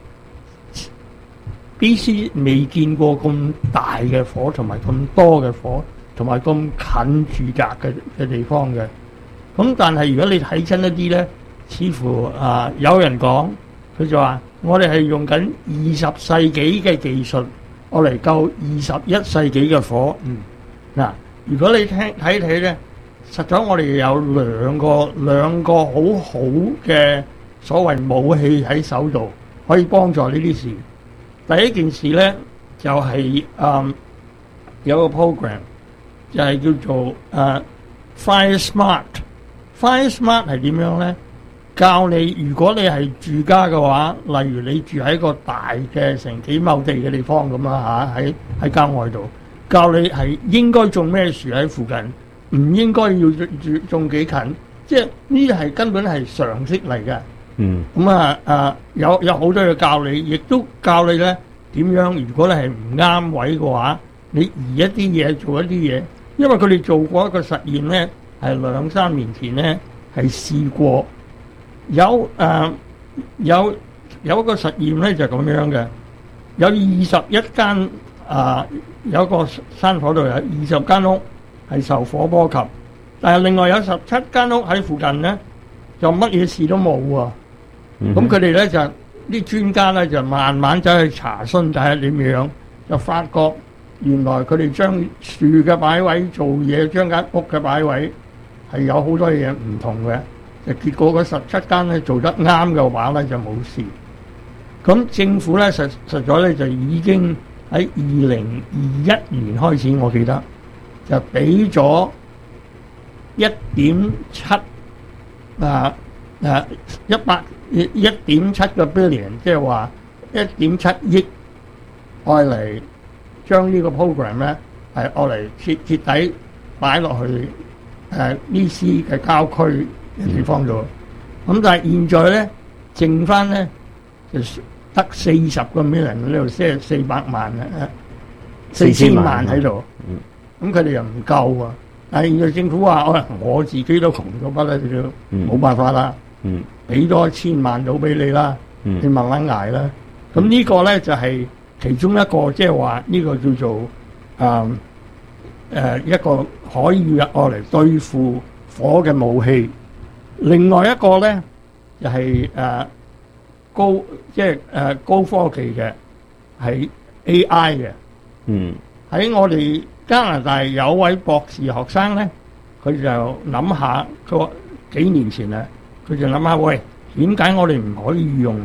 B C 未見過咁大嘅火，同埋咁多嘅火，同埋咁近住宅嘅嘅地方嘅。咁但係如果你睇真一啲咧，似乎啊、呃、有人講佢就話，我哋係用緊二十世紀嘅技術，我嚟救二十一世紀嘅火。嗯，嗱，如果你聽睇睇咧，實在我哋有兩個兩個好好嘅所謂武器喺手度，可以幫助呢啲事。第一件事咧就係、是、誒、嗯、有個 program 就係叫做誒、呃、Fire Smart。Fire Smart 係點樣咧？教你如果你係住家嘅話，例如你住喺一個大嘅成幾畝地嘅地方咁啊嚇，喺喺郊外度，教你係應該種咩樹喺附近，唔應該要種種幾近，即係呢啲係根本係常識嚟嘅。 嗯， 咁啊啊有有好多嘢教你，亦都教你咧點樣。如果你係唔啱位嘅話，你移一啲嘢做一啲嘢，因為佢哋做過一個實驗咧，係兩三年前咧係試過。有誒、呃、有有一個實驗咧就係、是、咁樣嘅，有二十一間啊有一個山火度有二十間屋係受火波及，但係另外有十七間屋喺附近咧就乜嘢事都冇喎。咁佢哋咧就啲專家咧就慢慢走去查詢睇下點樣，就發覺原來佢哋將樹嘅擺位做嘢，將間屋嘅擺位係有好多嘢唔同嘅。就結果嗰十七間咧做得啱嘅話咧就冇事。咁政府咧實實在咧就已經喺二零二一年開始，我記得就俾咗一點七啊啊一百一點七個 billion， 即係話一點七億愛嚟將呢個 program 咧係愛嚟徹徹底擺落去誒呢斯嘅郊區嘅地方度。咁但係現在咧剩翻咧就得四十個 million 呢度，即係四百萬啊，四千萬喺度。咁佢哋又唔夠啊！但係現在政府話：我我自己都窮到不得了，冇辦法啦，俾多一千萬到俾你啦，你慢慢捱啦。咁呢個咧就係其中一個，即係話呢個叫做誒誒一個可以用嚟對付火嘅武器。另外一個咧就係誒高即係誒高科技嘅係 A I 嘅。嗯，喺我哋加拿大有位博士學生咧，佢就諗下，佢話幾年前啊，佢就諗下，喂，點解我哋唔可以用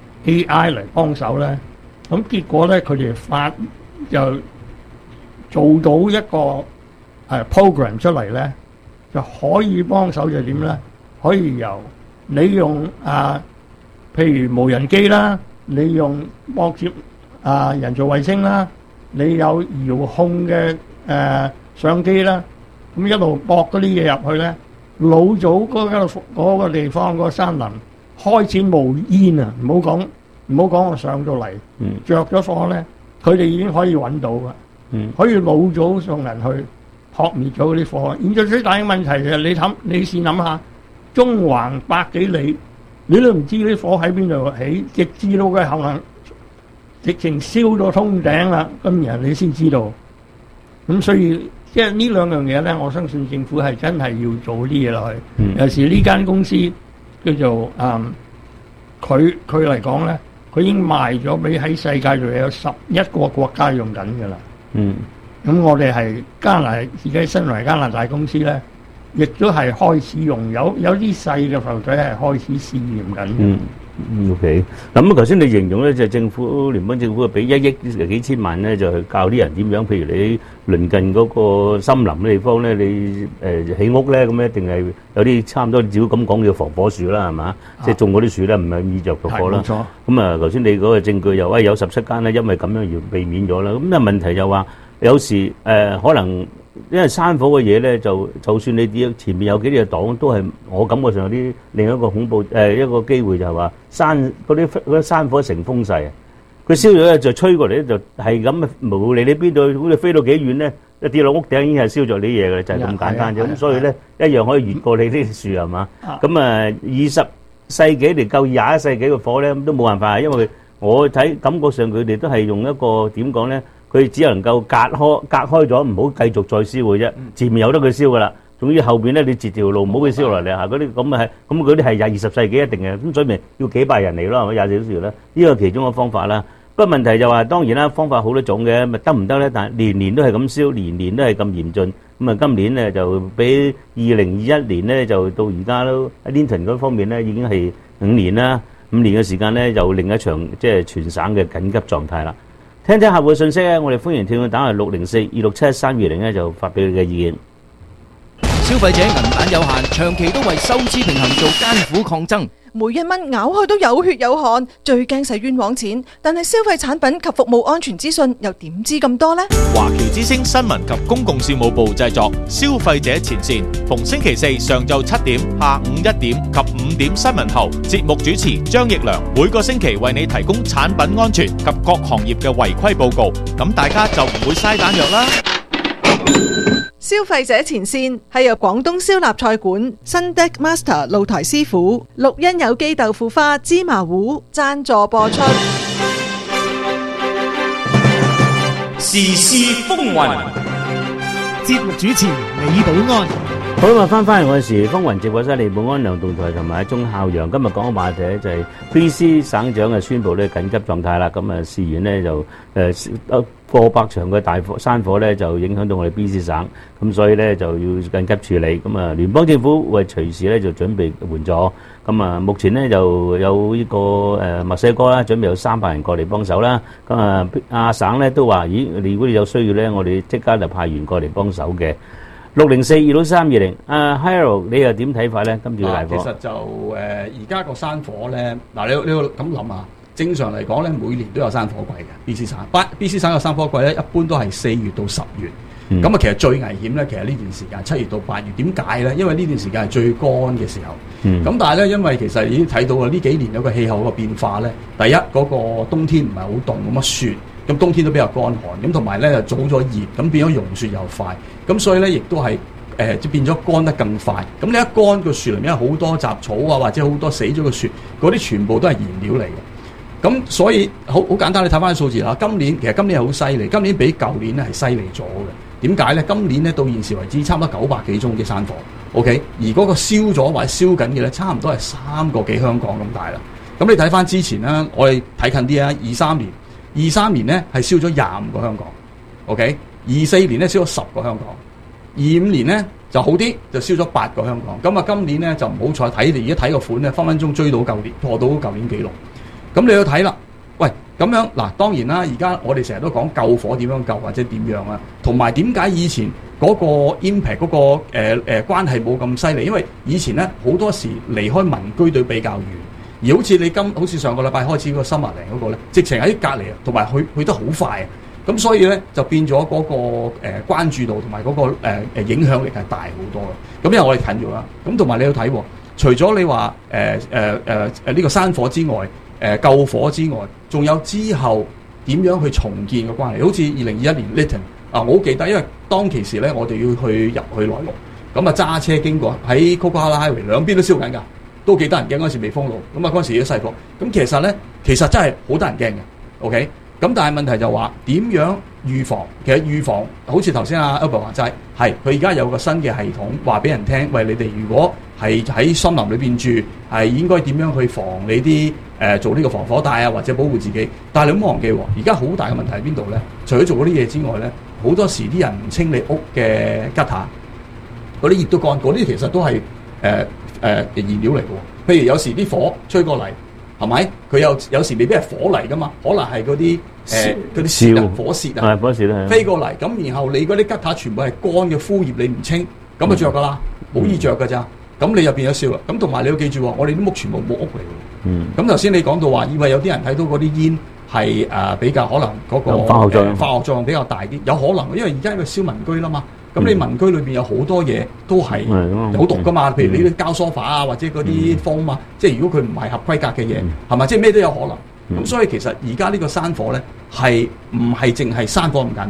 A I 嚟幫手咧？咁結果咧，佢哋發就做到一個誒 program 出嚟咧，就可以幫手就點咧？可以由你用啊，譬如無人機啦，你用駁接啊人造衛星啦，你有遙控嘅誒相機啦，咁一路駁嗰啲嘢入去咧，老早嗰個嗰個地方嗰個山林開始冒煙啊！唔好講唔好講我上到嚟，着咗火咧，佢哋已經可以揾到噶，可以老早送人去撲滅咗嗰啲火。現在最大嘅問題就係你諗，你試諗下。中環百幾里，你都唔知啲火喺邊度起，直至到佢可能直情燒到通頂啦，咁然後你先知道。咁所以即係呢兩樣嘢咧，我相信政府係真係要做啲嘢落去。嗯、有時呢間公司叫做誒，佢佢嚟講咧，佢已經賣咗俾喺世界度有十一個國家用緊㗎啦。嗯，咁我哋係加拿大自己身為加拿大公司咧。亦都係開始用，有有啲細嘅浮水係開始試驗緊。 嗯 ，OK。咁啊，頭先你形容咧，就係政府聯邦政府俾一億幾千萬咧，就去教啲人點樣。譬如你鄰近嗰個森林嘅地方咧，你誒起屋咧，咁一定係有啲差唔多，照咁講叫防火樹啦，係嘛？即係種嗰啲樹咧，唔係易着着火啦。冇錯。咁啊，頭先你嗰個證據又喂有十七間咧，因為咁樣而避免咗啦。咁啊問題就話有時誒可能。因為山火嘅嘢咧，就就算你啲前面有幾隻黨，都係我感覺上有啲另一個恐怖誒、呃、一個機會就係話山嗰啲嗰啲山火成風勢，佢燒咗咧就吹過嚟咧就係咁無理你邊度，好似飛到幾遠咧， 一跌落屋頂已經係燒咗啲嘢嘅啦，就係、是、咁簡單啫。咁所以咧一樣可以越過你呢啲樹係嘛？咁啊二十世紀嚟救廿一世紀嘅火咧，都冇辦法，因為我睇感覺上佢哋都係用一個點講咧，佢只能夠隔開隔開咗，唔好繼續再燒嘅啫。前面有得佢燒噶啦，總之後邊咧你截條路唔好佢燒落嚟嚇。嗰啲咁啊係，咁嗰啲係廿二十世紀一定嘅，咁所以咪要幾百人嚟咯，係咪廿四小時咧？呢個其中嘅方法啦。不過問題就話當然啦，方法好多種嘅，咪得唔得咧？但係年年都係咁燒，年年都係咁嚴峻。咁啊，今年咧就比二零二一年咧就到而家都喺 Linton 嗰方面咧已經係五年啦。五年嘅時間咧，又另一場即係全省嘅緊急狀態啦。聽聽客戶嘅信息咧，我哋歡迎聽眾打嚟六零四二六七三二零咧，就發表你嘅意見。 消費者銀彈有限，長期都為收支平衡做艱苦抗爭。 每一蚊咬開都有血有汗，最驚使冤枉錢。但係消費產品及服務安全資訊又點知咁多呢？ 華僑之聲新聞及公共事務部製作，消費者前線，逢星期四上晝七點、下午一點及五點新聞後，節目主持張奕良每個星期為你提供產品安全及各行業嘅違規報告，咁大家就唔會嘥彈藥啦。 消費者前線係由廣東燒臘菜館、新 Deck Master 露台師傅、綠茵有機豆腐花、芝麻糊贊助播出。 時事風雲，節目主持李寶安。 好啦，翻翻嚟我哋時風雲直播室，李寶安、梁棟台同埋鐘孝陽，今日講嘅話題咧就係 B C 省長嘅宣布咧緊急狀態啦。咁啊，事緣呢就誒誒過百場嘅大火山火咧就影響到我哋 B C 省，咁所以咧就要緊急處理。咁啊，聯邦政府會隨時咧就準備援助。咁啊，目前咧就有呢個誒墨西哥啦，準備有三百人過嚟幫手啦。咁啊，亞省咧都話：咦，你如果你有需要咧，我哋即刻就派員過嚟幫手嘅。六零四二六三二零，阿 Harold 你又點睇法咧？今次嘅大火， 其實就誒而家個山火咧，嗱你你要咁諗啊，正常嚟講咧，每年都有山火季嘅 B C 省，B C 省嘅山火季咧，一般都係四月到十月。咁啊、嗯，其實最危險咧，其實呢段時間七月到八月，點解咧？因為呢段時間係最乾嘅時候。咁、嗯、但係咧，因為其實已經睇到啊，呢幾年有個氣候個變化咧，第一嗰、那個冬天唔係好凍，冇乜雪。咁冬天都比較乾寒，咁同埋咧就早咗熱，咁變咗融雪又快，咁所以咧亦都係誒即變咗乾得更快。咁你一乾個樹林，因為好多雜草啊，或者好多死咗嘅雪，嗰啲全部都係燃料嚟嘅。咁所以好好簡單，你睇翻啲數字啦。今年其實今年係好犀利，今年比舊年咧係犀利咗嘅。點解咧？今年咧到現時為止，差唔多九百幾宗嘅山火 ，OK， 而嗰個燒咗或者燒緊嘅咧，差唔多係三個幾香港咁大啦。咁你睇翻之前咧，我哋睇近啲啊，二三年。二三年咧係燒咗廿五個香港 ，OK。二四年咧燒咗十個香港，二五年咧就好啲，就燒咗八個香港。咁啊，今年咧就唔好彩睇，你而家睇個款咧，分分鐘追到舊年，破到舊年紀錄。咁你要睇啦，喂，咁樣嗱，當然啦，而家我哋成日都講救火點樣救或者點樣啊，同埋點解以前嗰個 impact 嗰、嗰個誒誒、呃呃、關係冇咁犀利，因為以前咧好多時離開民居對比較遠。而好似你今好似上個禮拜開始嗰個森麥嶺嗰個咧，直情喺隔離啊，同埋去去得好快啊，咁所以咧就變咗嗰、嗰個誒、呃、關注度同埋嗰個誒誒、呃、影響力係大好多嘅。咁因為我哋近咗啦，咁同埋你要睇，除咗你話誒誒誒誒呢個山火之外，誒、呃、救火之外，仲有之後點樣去重建嘅關係？好似二零二一年 Lytton 啊，我好記得，因為當其時咧，我哋要去入去內陸，咁啊揸車經過喺 Coquihalla Highway 兩邊都燒緊㗎。都幾得人驚，嗰陣時未封路，咁啊嗰陣時啲細火，咁其實咧，其實真係好得人驚嘅 ，OK。咁但係問題就話點樣預防？其實預防好似頭先阿 Albert 話齋，係佢而家有個新嘅系統，話俾人聽，喂，你哋如果係喺森林裏邊住，係應該點樣去防你啲誒、呃、做呢個防火帶啊，或者保護自己。但係你唔好忘記，而家好大嘅問題喺邊度咧？除咗做嗰啲嘢之外咧，好多時啲人唔清理屋嘅吉塔，嗰啲葉都乾，嗰啲其實都係誒。呃誒、呃、燃料嚟嘅喎，譬如有時啲火吹過嚟，係咪？佢有有時未必係火嚟噶嘛，可能係嗰啲誒嗰啲屑啊，火屑啊， 火屑咧飛過嚟，咁然後你嗰啲吉他全部係乾嘅枯葉，你唔清，咁就着噶啦，好、嗯、易着㗎咋，咁你入邊有燒啦，咁同埋你要記住喎，我哋啲屋全部木屋嚟嘅，嗯，咁頭先你講到話，以為有啲人睇到嗰啲煙係誒、呃、比較可能嗰、嗰個化學作用、呃、化學作用比較大啲，有可能，因為而家係燒民居啦嘛。咁你民居裏邊有好多嘢都係有毒噶嘛，譬如你啲膠梳化啊，或者嗰啲風啊，即係如果佢唔係合規格嘅嘢，係咪？即係咩都有可能。咁所以其實而家呢個山火咧係唔係淨係山火咁簡單？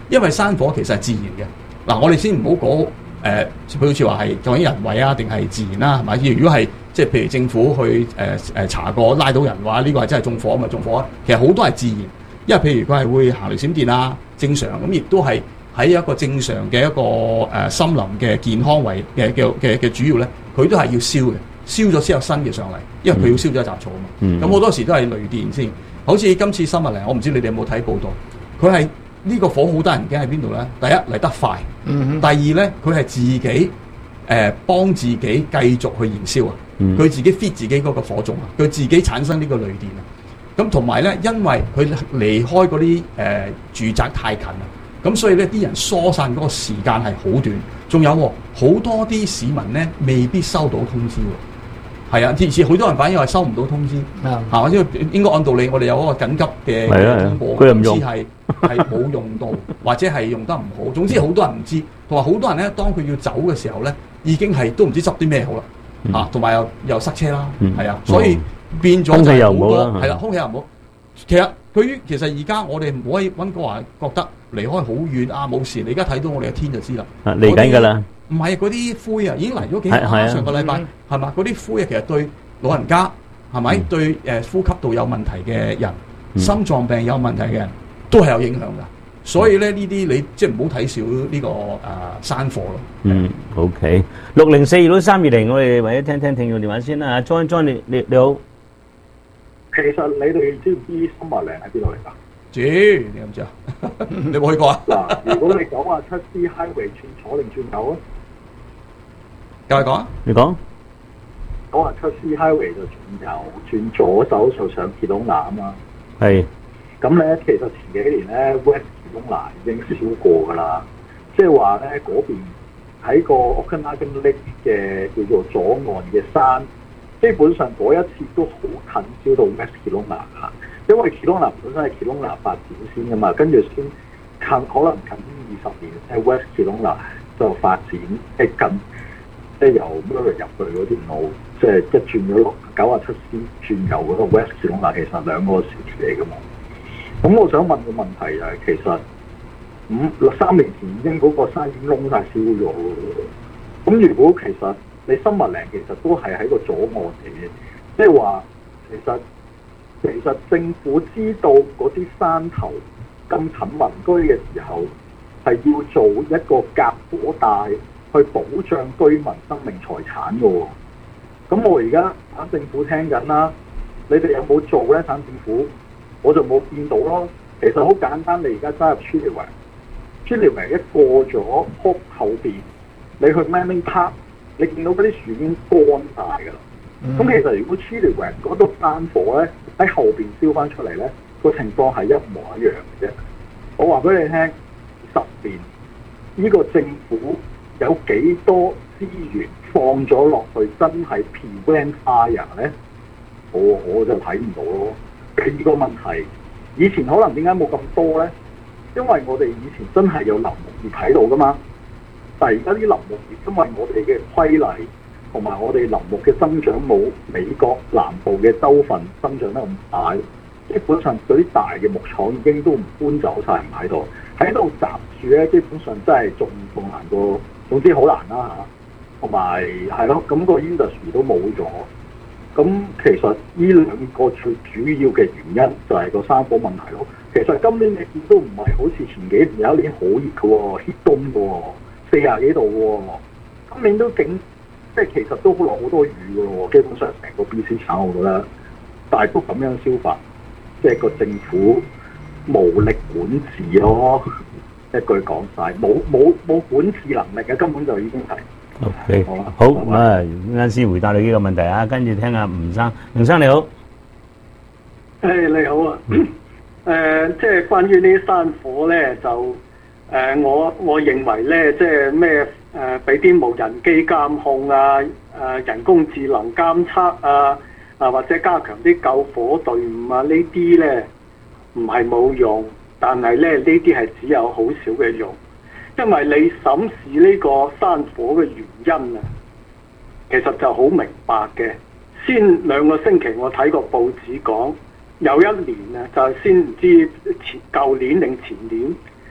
因為山火其實係自然嘅。嗱，我哋先唔好講誒，佢好似話係究竟人為啊定係自然啦，係咪？如果係即係譬如政府去誒誒、呃、查過拉到人話呢個係真係縱火，咪縱火啊？其實好多係自然，因為譬如佢係會行雷閃電啊，正常咁，亦都係喺一個正常嘅一個誒、呃、森林嘅健康為嘅嘅嘅嘅主要咧，佢都係要燒嘅，燒咗先有新嘅上嚟，因為佢要燒咗一雜草啊嘛。咁好、嗯、多時都係雷電先，好似今次森林嚟，我唔知你哋有冇睇報道，佢係。呢個火好得人驚喺邊度咧？第一嚟得快，嗯、第二咧佢係自己誒、呃、幫自己繼續去燃燒啊！佢、嗯、自己 fit 自己嗰個火種啊，佢自己產生呢個雷電啊！咁同埋咧，因為佢離開嗰啲誒住宅太近啦，咁所以咧啲人疏散嗰個時間係好短，仲有好、哦、多啲市民咧未必收到通知喎。係啊，而且好多人反映話收唔到通知，嚇，因為應該按道理我哋有嗰個緊急嘅通報，通知係係冇用到，或者係用得唔好。總之好多人唔知，同埋好多人咧，當佢要走嘅時候咧，已經係都唔知執啲咩好啦，嚇，同埋又又塞車啦，係啊，所以變咗就係好多係啦，空氣又唔好。其實對於其實而家我哋唔可以溫哥華覺得離開好遠啊冇事，你而家睇到我哋嘅天就知啦， 嚟緊㗎啦。 唔係嗰啲灰啊，已經嚟咗幾日啦。上個禮拜係嘛？嗰啲灰啊，其實對老人家係咪、嗯、對誒、呃、呼吸道有問題嘅人、嗯、心臟病有問題嘅人都係有影響㗎。所以咧呢啲你即係唔好睇少呢、呢個誒、呃、山火咯。 嗯 ，OK， 六零四二六三二零，我哋為咗聽聽聽眾電話先啦。John John 你你你好， 其實你哋知唔知森麻嶺喺邊度嚟㗎？ 知，你知唔知啊？你有冇去過啊？ 嗱，如果你講話出 C Highway 轉左定轉右啊？ 繼續講啊！ 你講講話出 C Highway 就轉右，轉左手就上傑隆拿啊嘛。 係。咁咧，其實前幾年咧 West 傑隆拿已經燒過㗎啦。即係話咧，嗰邊喺個 Okanagan Lake 嘅叫做左岸嘅山，基本上嗰一次都好近燒到 West 傑隆拿嚇。因為傑隆拿本身係傑隆拿發展先㗎嘛，跟住先近可能近二十年，喺 West 傑隆拿就發展即係近。即係由 Murray 入去嗰條路，即係一轉咗落九啊七 C 轉右嗰個 West 傑隆拿，其實兩個時期嚟㗎嘛。咁我想問個問題就係、是，其實五三年前已經嗰個山已經窿曬燒咗㗎。咁如果其實你森麻嶺其實都係喺個左岸嚟嘅，即係話其實其實政府知道嗰啲山頭咁近民居嘅時候，係要做一個隔火帶。去保障居民生命財產嘅喎，咁我而家省政府聽緊啦，你哋有冇做咧？省政府我就冇見到咯。其實好簡單，你而家揸入 Chilliwack，Chilliwack 一過咗 Hope 後邊，你去 Manning Park，你見到嗰啲樹已經乾晒㗎啦。咁、嗯、其實如果 Chilliwack 嗰度山火咧喺後邊燒翻出嚟咧，個情況係一模一樣嘅啫。我話俾你聽，十年呢、呢個政府。有幾多資源放咗落去真係 prevent fire 咧？我我就睇唔到咯。第二個問題，以前可能點解冇咁多咧？因為我哋以前真係有林木業喺度噶嘛。但係而家啲林木業因為我哋嘅規例同埋我哋林木嘅增長冇美國南部嘅州份增長得咁大，基本上嗰啲大嘅木廠已經都唔搬走晒，唔喺度，喺度集住咧，基本上真係仲仲難過。總之好難啦嚇，同埋係咯，咁、那個 industry 都冇咗。咁其實呢兩個最主要嘅原因就係個山火問題咯。其實今年你見都唔係好似前幾年有一年好熱嘅喎 ，hit 冬嘅喎，四廿幾度嘅喎。今年都勁，即係其實都落好多雨嘅喎。基本上成個 B C 省我覺得大都咁樣消化，即係個政府無力管治咯。一句講晒，冇冇冇管治能力嘅，根本就已經係。 OK，好啦，好咁啊，啱先回答你呢個問題啊，跟住聽下吳生，吳生你好。 誒你好啊，誒即係關於呢啲山火咧，就誒我我認為咧，即係咩誒俾啲無人機監控啊，誒人工智能監測啊，啊或者加強啲救火隊伍啊，呢啲咧唔係冇用。但係咧，呢啲係只有好少嘅用，因為你審視呢個山火嘅原因啊，其實就好明白嘅。先兩個星期我睇過報紙講，有一年啊，就係先唔知前舊年定前年，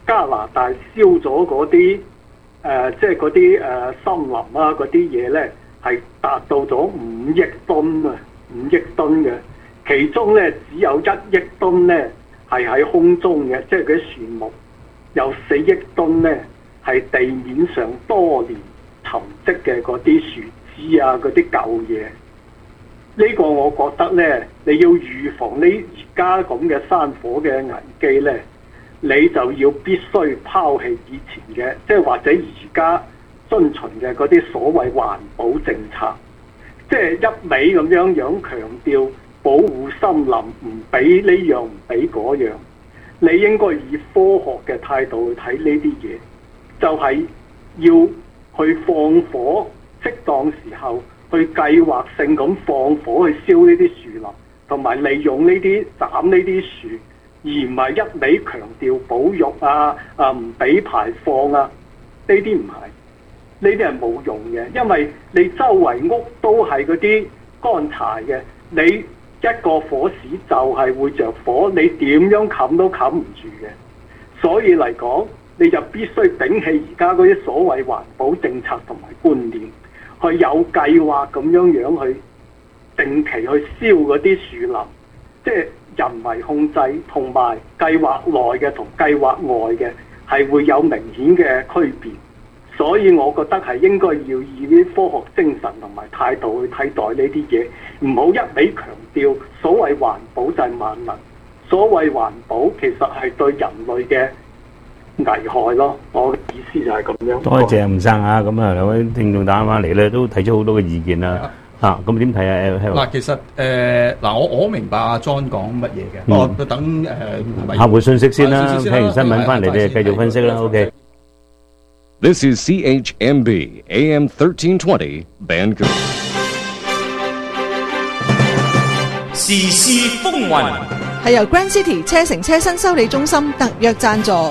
加拿大燒咗嗰啲誒，即係嗰啲誒森林啊嗰啲嘢咧，係達到咗五億噸啊，五億噸嘅，其中咧只有一億噸咧係喺空中嘅，即係嗰啲樹木，有四億噸咧係地面上多年沉積嘅嗰啲樹枝啊嗰啲舊嘢。呢個我覺得咧，你要預防呢而家咁嘅山火嘅危機咧，你就要必須拋棄以前嘅，即係或者而家遵循嘅嗰啲所謂環保政策，即係一味咁樣樣強調保護森林，唔俾呢樣唔俾嗰樣。你應該以科學嘅態度去睇呢啲嘢，就係要去放火，適當時候去計劃性咁放火去燒呢啲樹林，同埋利用呢啲斬呢啲樹，而唔係一味強調保育啊啊唔俾排放啊，呢啲唔係，呢啲係冇用嘅，因為你周圍屋都係嗰啲乾柴嘅，你一個火屎就係會着火，你點樣冚都冚唔住嘅。所以嚟講，你就必須摒棄而家嗰啲所謂環保政策同埋觀念，去有計劃咁樣樣去定期去燒嗰啲樹林，即係人為控制同埋計劃內嘅同計劃外嘅係會有明顯嘅區別。所以我覺得係應該要以啲科學精神同埋態度去睇待呢啲嘢，唔好一味強調所謂環保就係萬能，所謂環保其實係對人類嘅危害咯。我嘅意思就係咁樣。 多謝吳生啊，咁啊兩位聽眾打電話嚟咧，都提出好多嘅意見啦。啊，咁點睇啊 ？Harold 嗱，其實誒嗱，我我明白阿 John 講乜嘢嘅，我等誒客戶信息先啦，聽完新聞翻嚟你繼續分析啦。OK。 This is C H M B A M thirteen twenty Vancouver。 時事風雲係由 Grand City 車城車身修理中心特約贊助。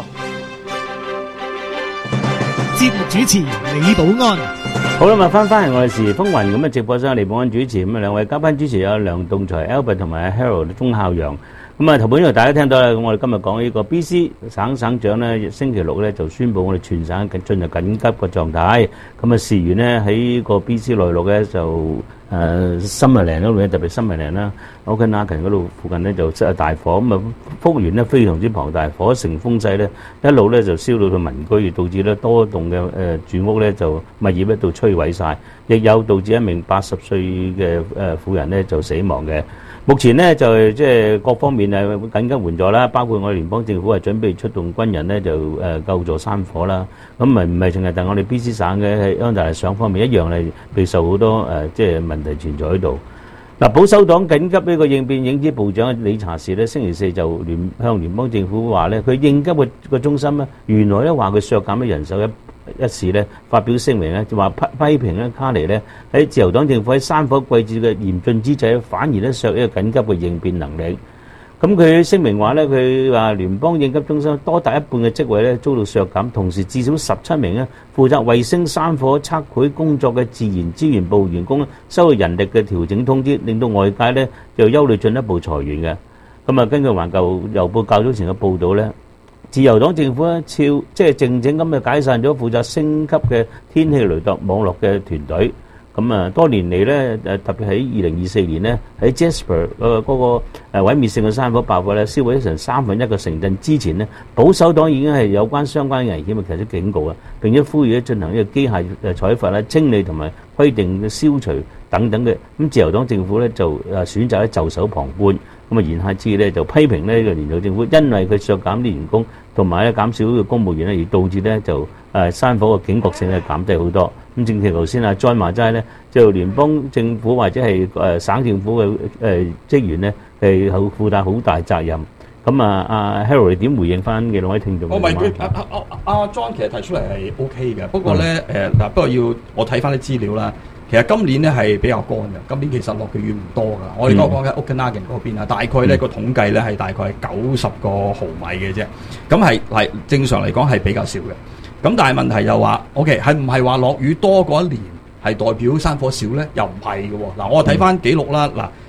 節目主持李寶安。 好啦，咁翻翻嚟我哋時事風雲咁啊，直播室李寶安主持，咁啊兩位嘉賓主持有梁棟才 Albert 同埋 Harold 鐘孝陽。咁啊，頭本呢度大家聽到啦，咁我哋今日講呢個 B C 省省長咧，星期六咧就宣布我哋全省進入緊急嘅狀態。咁啊，事緣呢喺個 B C 內陸咧就誒森美蘭嗰度咧，特別森美蘭啦、Okanagan 嗰度附近咧就出大火，咁啊幅員咧非常之龐大，火成風勢咧一路咧就燒到去民居，導致咧多棟嘅誒住屋咧就物業咧度摧毀晒，亦有導致一名八十歲嘅誒婦人咧就死亡嘅。目前呢，就即係各方面係緊急援助啦，包括我哋聯邦政府係準備出動軍人呢，就誒救助山火啦。咁唔係唔係淨係但我哋 B C 省嘅喺安大略省方面一樣係備受好多誒即係問題存在喺度。嗱，保守黨緊急呢個應變影子部長理查士呢，星期四就聯向聯邦政府話呢，佢應急嘅個中心呢，原來咧話佢削減咗人手一。一時咧發表聲明咧，就話批批評咧卡尼咧喺自由黨政府喺山火季節嘅嚴峻之際，反而咧削一個緊急嘅應變能力。咁佢聲明話咧，佢話聯邦應急中心多達一半嘅職位咧遭到削減，同時至少十七名咧負責衛星山火測繪工作嘅自然資源部員工收到人力嘅調整通知，令到外界咧就憂慮進一步裁員嘅。咁啊，根據環球郵報較早前嘅報導咧。自由黨政府咧，超即係靜靜咁嘅解散咗負責升級嘅天氣雷達網絡嘅團隊。咁啊，多年嚟咧，誒特別喺二零二四年咧，喺 Jasper 誒嗰個誒毀滅性嘅山火爆發咧，燒毀咗成三分一個城鎮之前咧，保守黨已經係有關相關嘅危險啊，提出警告啊，並且呼籲咧進行呢個機械誒採伐啦、清理同埋規定嘅消除等等嘅。咁自由黨政府咧就誒選擇咧袖手旁觀。咁啊，言下之意咧就批評呢個聯邦政府，因為佢削減啲員工同埋咧減少嘅公務員咧，而導致咧就誒山火嘅警覺性咧減低好多。咁正如頭先阿 John 話齋咧，就聯邦政府或者係誒省政府嘅誒職員咧係好負擔好大責任。咁啊，阿 Harold 點回應翻嘅兩位聽眾？ 我咪佢阿阿阿阿 John 其實提出嚟係 O K 嘅，不過咧誒嗱，不過要我睇翻啲資料啦。其實今年咧係比較乾嘅，今年其實落嘅雨唔多㗎。我哋講講緊 Okanagan 嗰邊啊，大概咧個統計咧係大概係九十個毫米嘅啫。咁係係正常嚟講係比較少嘅。咁但係問題就話 ，OK 係唔係話落雨多嗰一年係代表山火少咧？又唔係嘅喎。嗱，我睇翻記錄啦，嗱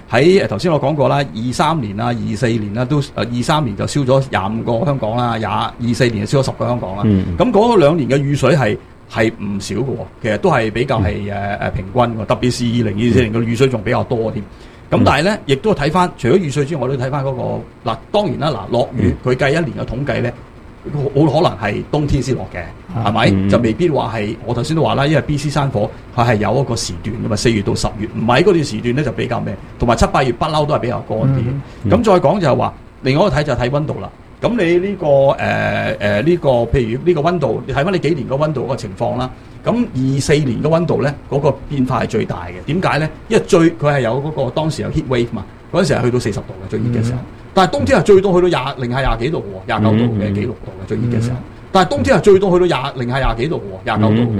喺誒頭先我講過啦，二三年啦、二四年啦，都誒二三年就燒咗廿五個香港啦，廿二四年就燒咗十個香港啦。咁嗰、嗯、兩年嘅雨水係係唔少嘅喎，其實都係比較係誒誒平均嘅，特別是二零二四年嘅雨水仲比較多添。咁、嗯、但係咧，亦都睇翻，除咗雨水之外，我都睇翻嗰個嗱，當然啦，嗱落雨佢計一年嘅統計咧。好可能係冬天先落嘅，係咪、嗯？就未必話係我頭先都話啦，因為 B C 山火佢係有一個時段㗎嘛，四月到十月，唔係嗰段時段咧就比較咩，同埋七八月不嬲都係比較乾啲。咁、嗯嗯、再講就係話，另外一個睇就係睇溫度啦。咁你呢、呢個誒誒呢個譬如呢個溫度，你睇翻你幾年個溫度嗰個情況啦。咁二四年嘅溫度咧，嗰、嗰個變化係最大嘅。點解咧？因為最佢係有嗰、嗰個當時有 heat wave 嘛，嗰陣時係去到四十度嘅最熱嘅時候。嗯但係冬天係最多去到廿零下廿幾度嘅喎，廿九度嘅幾六度嘅最熱嘅時候。但係冬天係最多去到廿零下廿幾度嘅喎，廿九度嘅。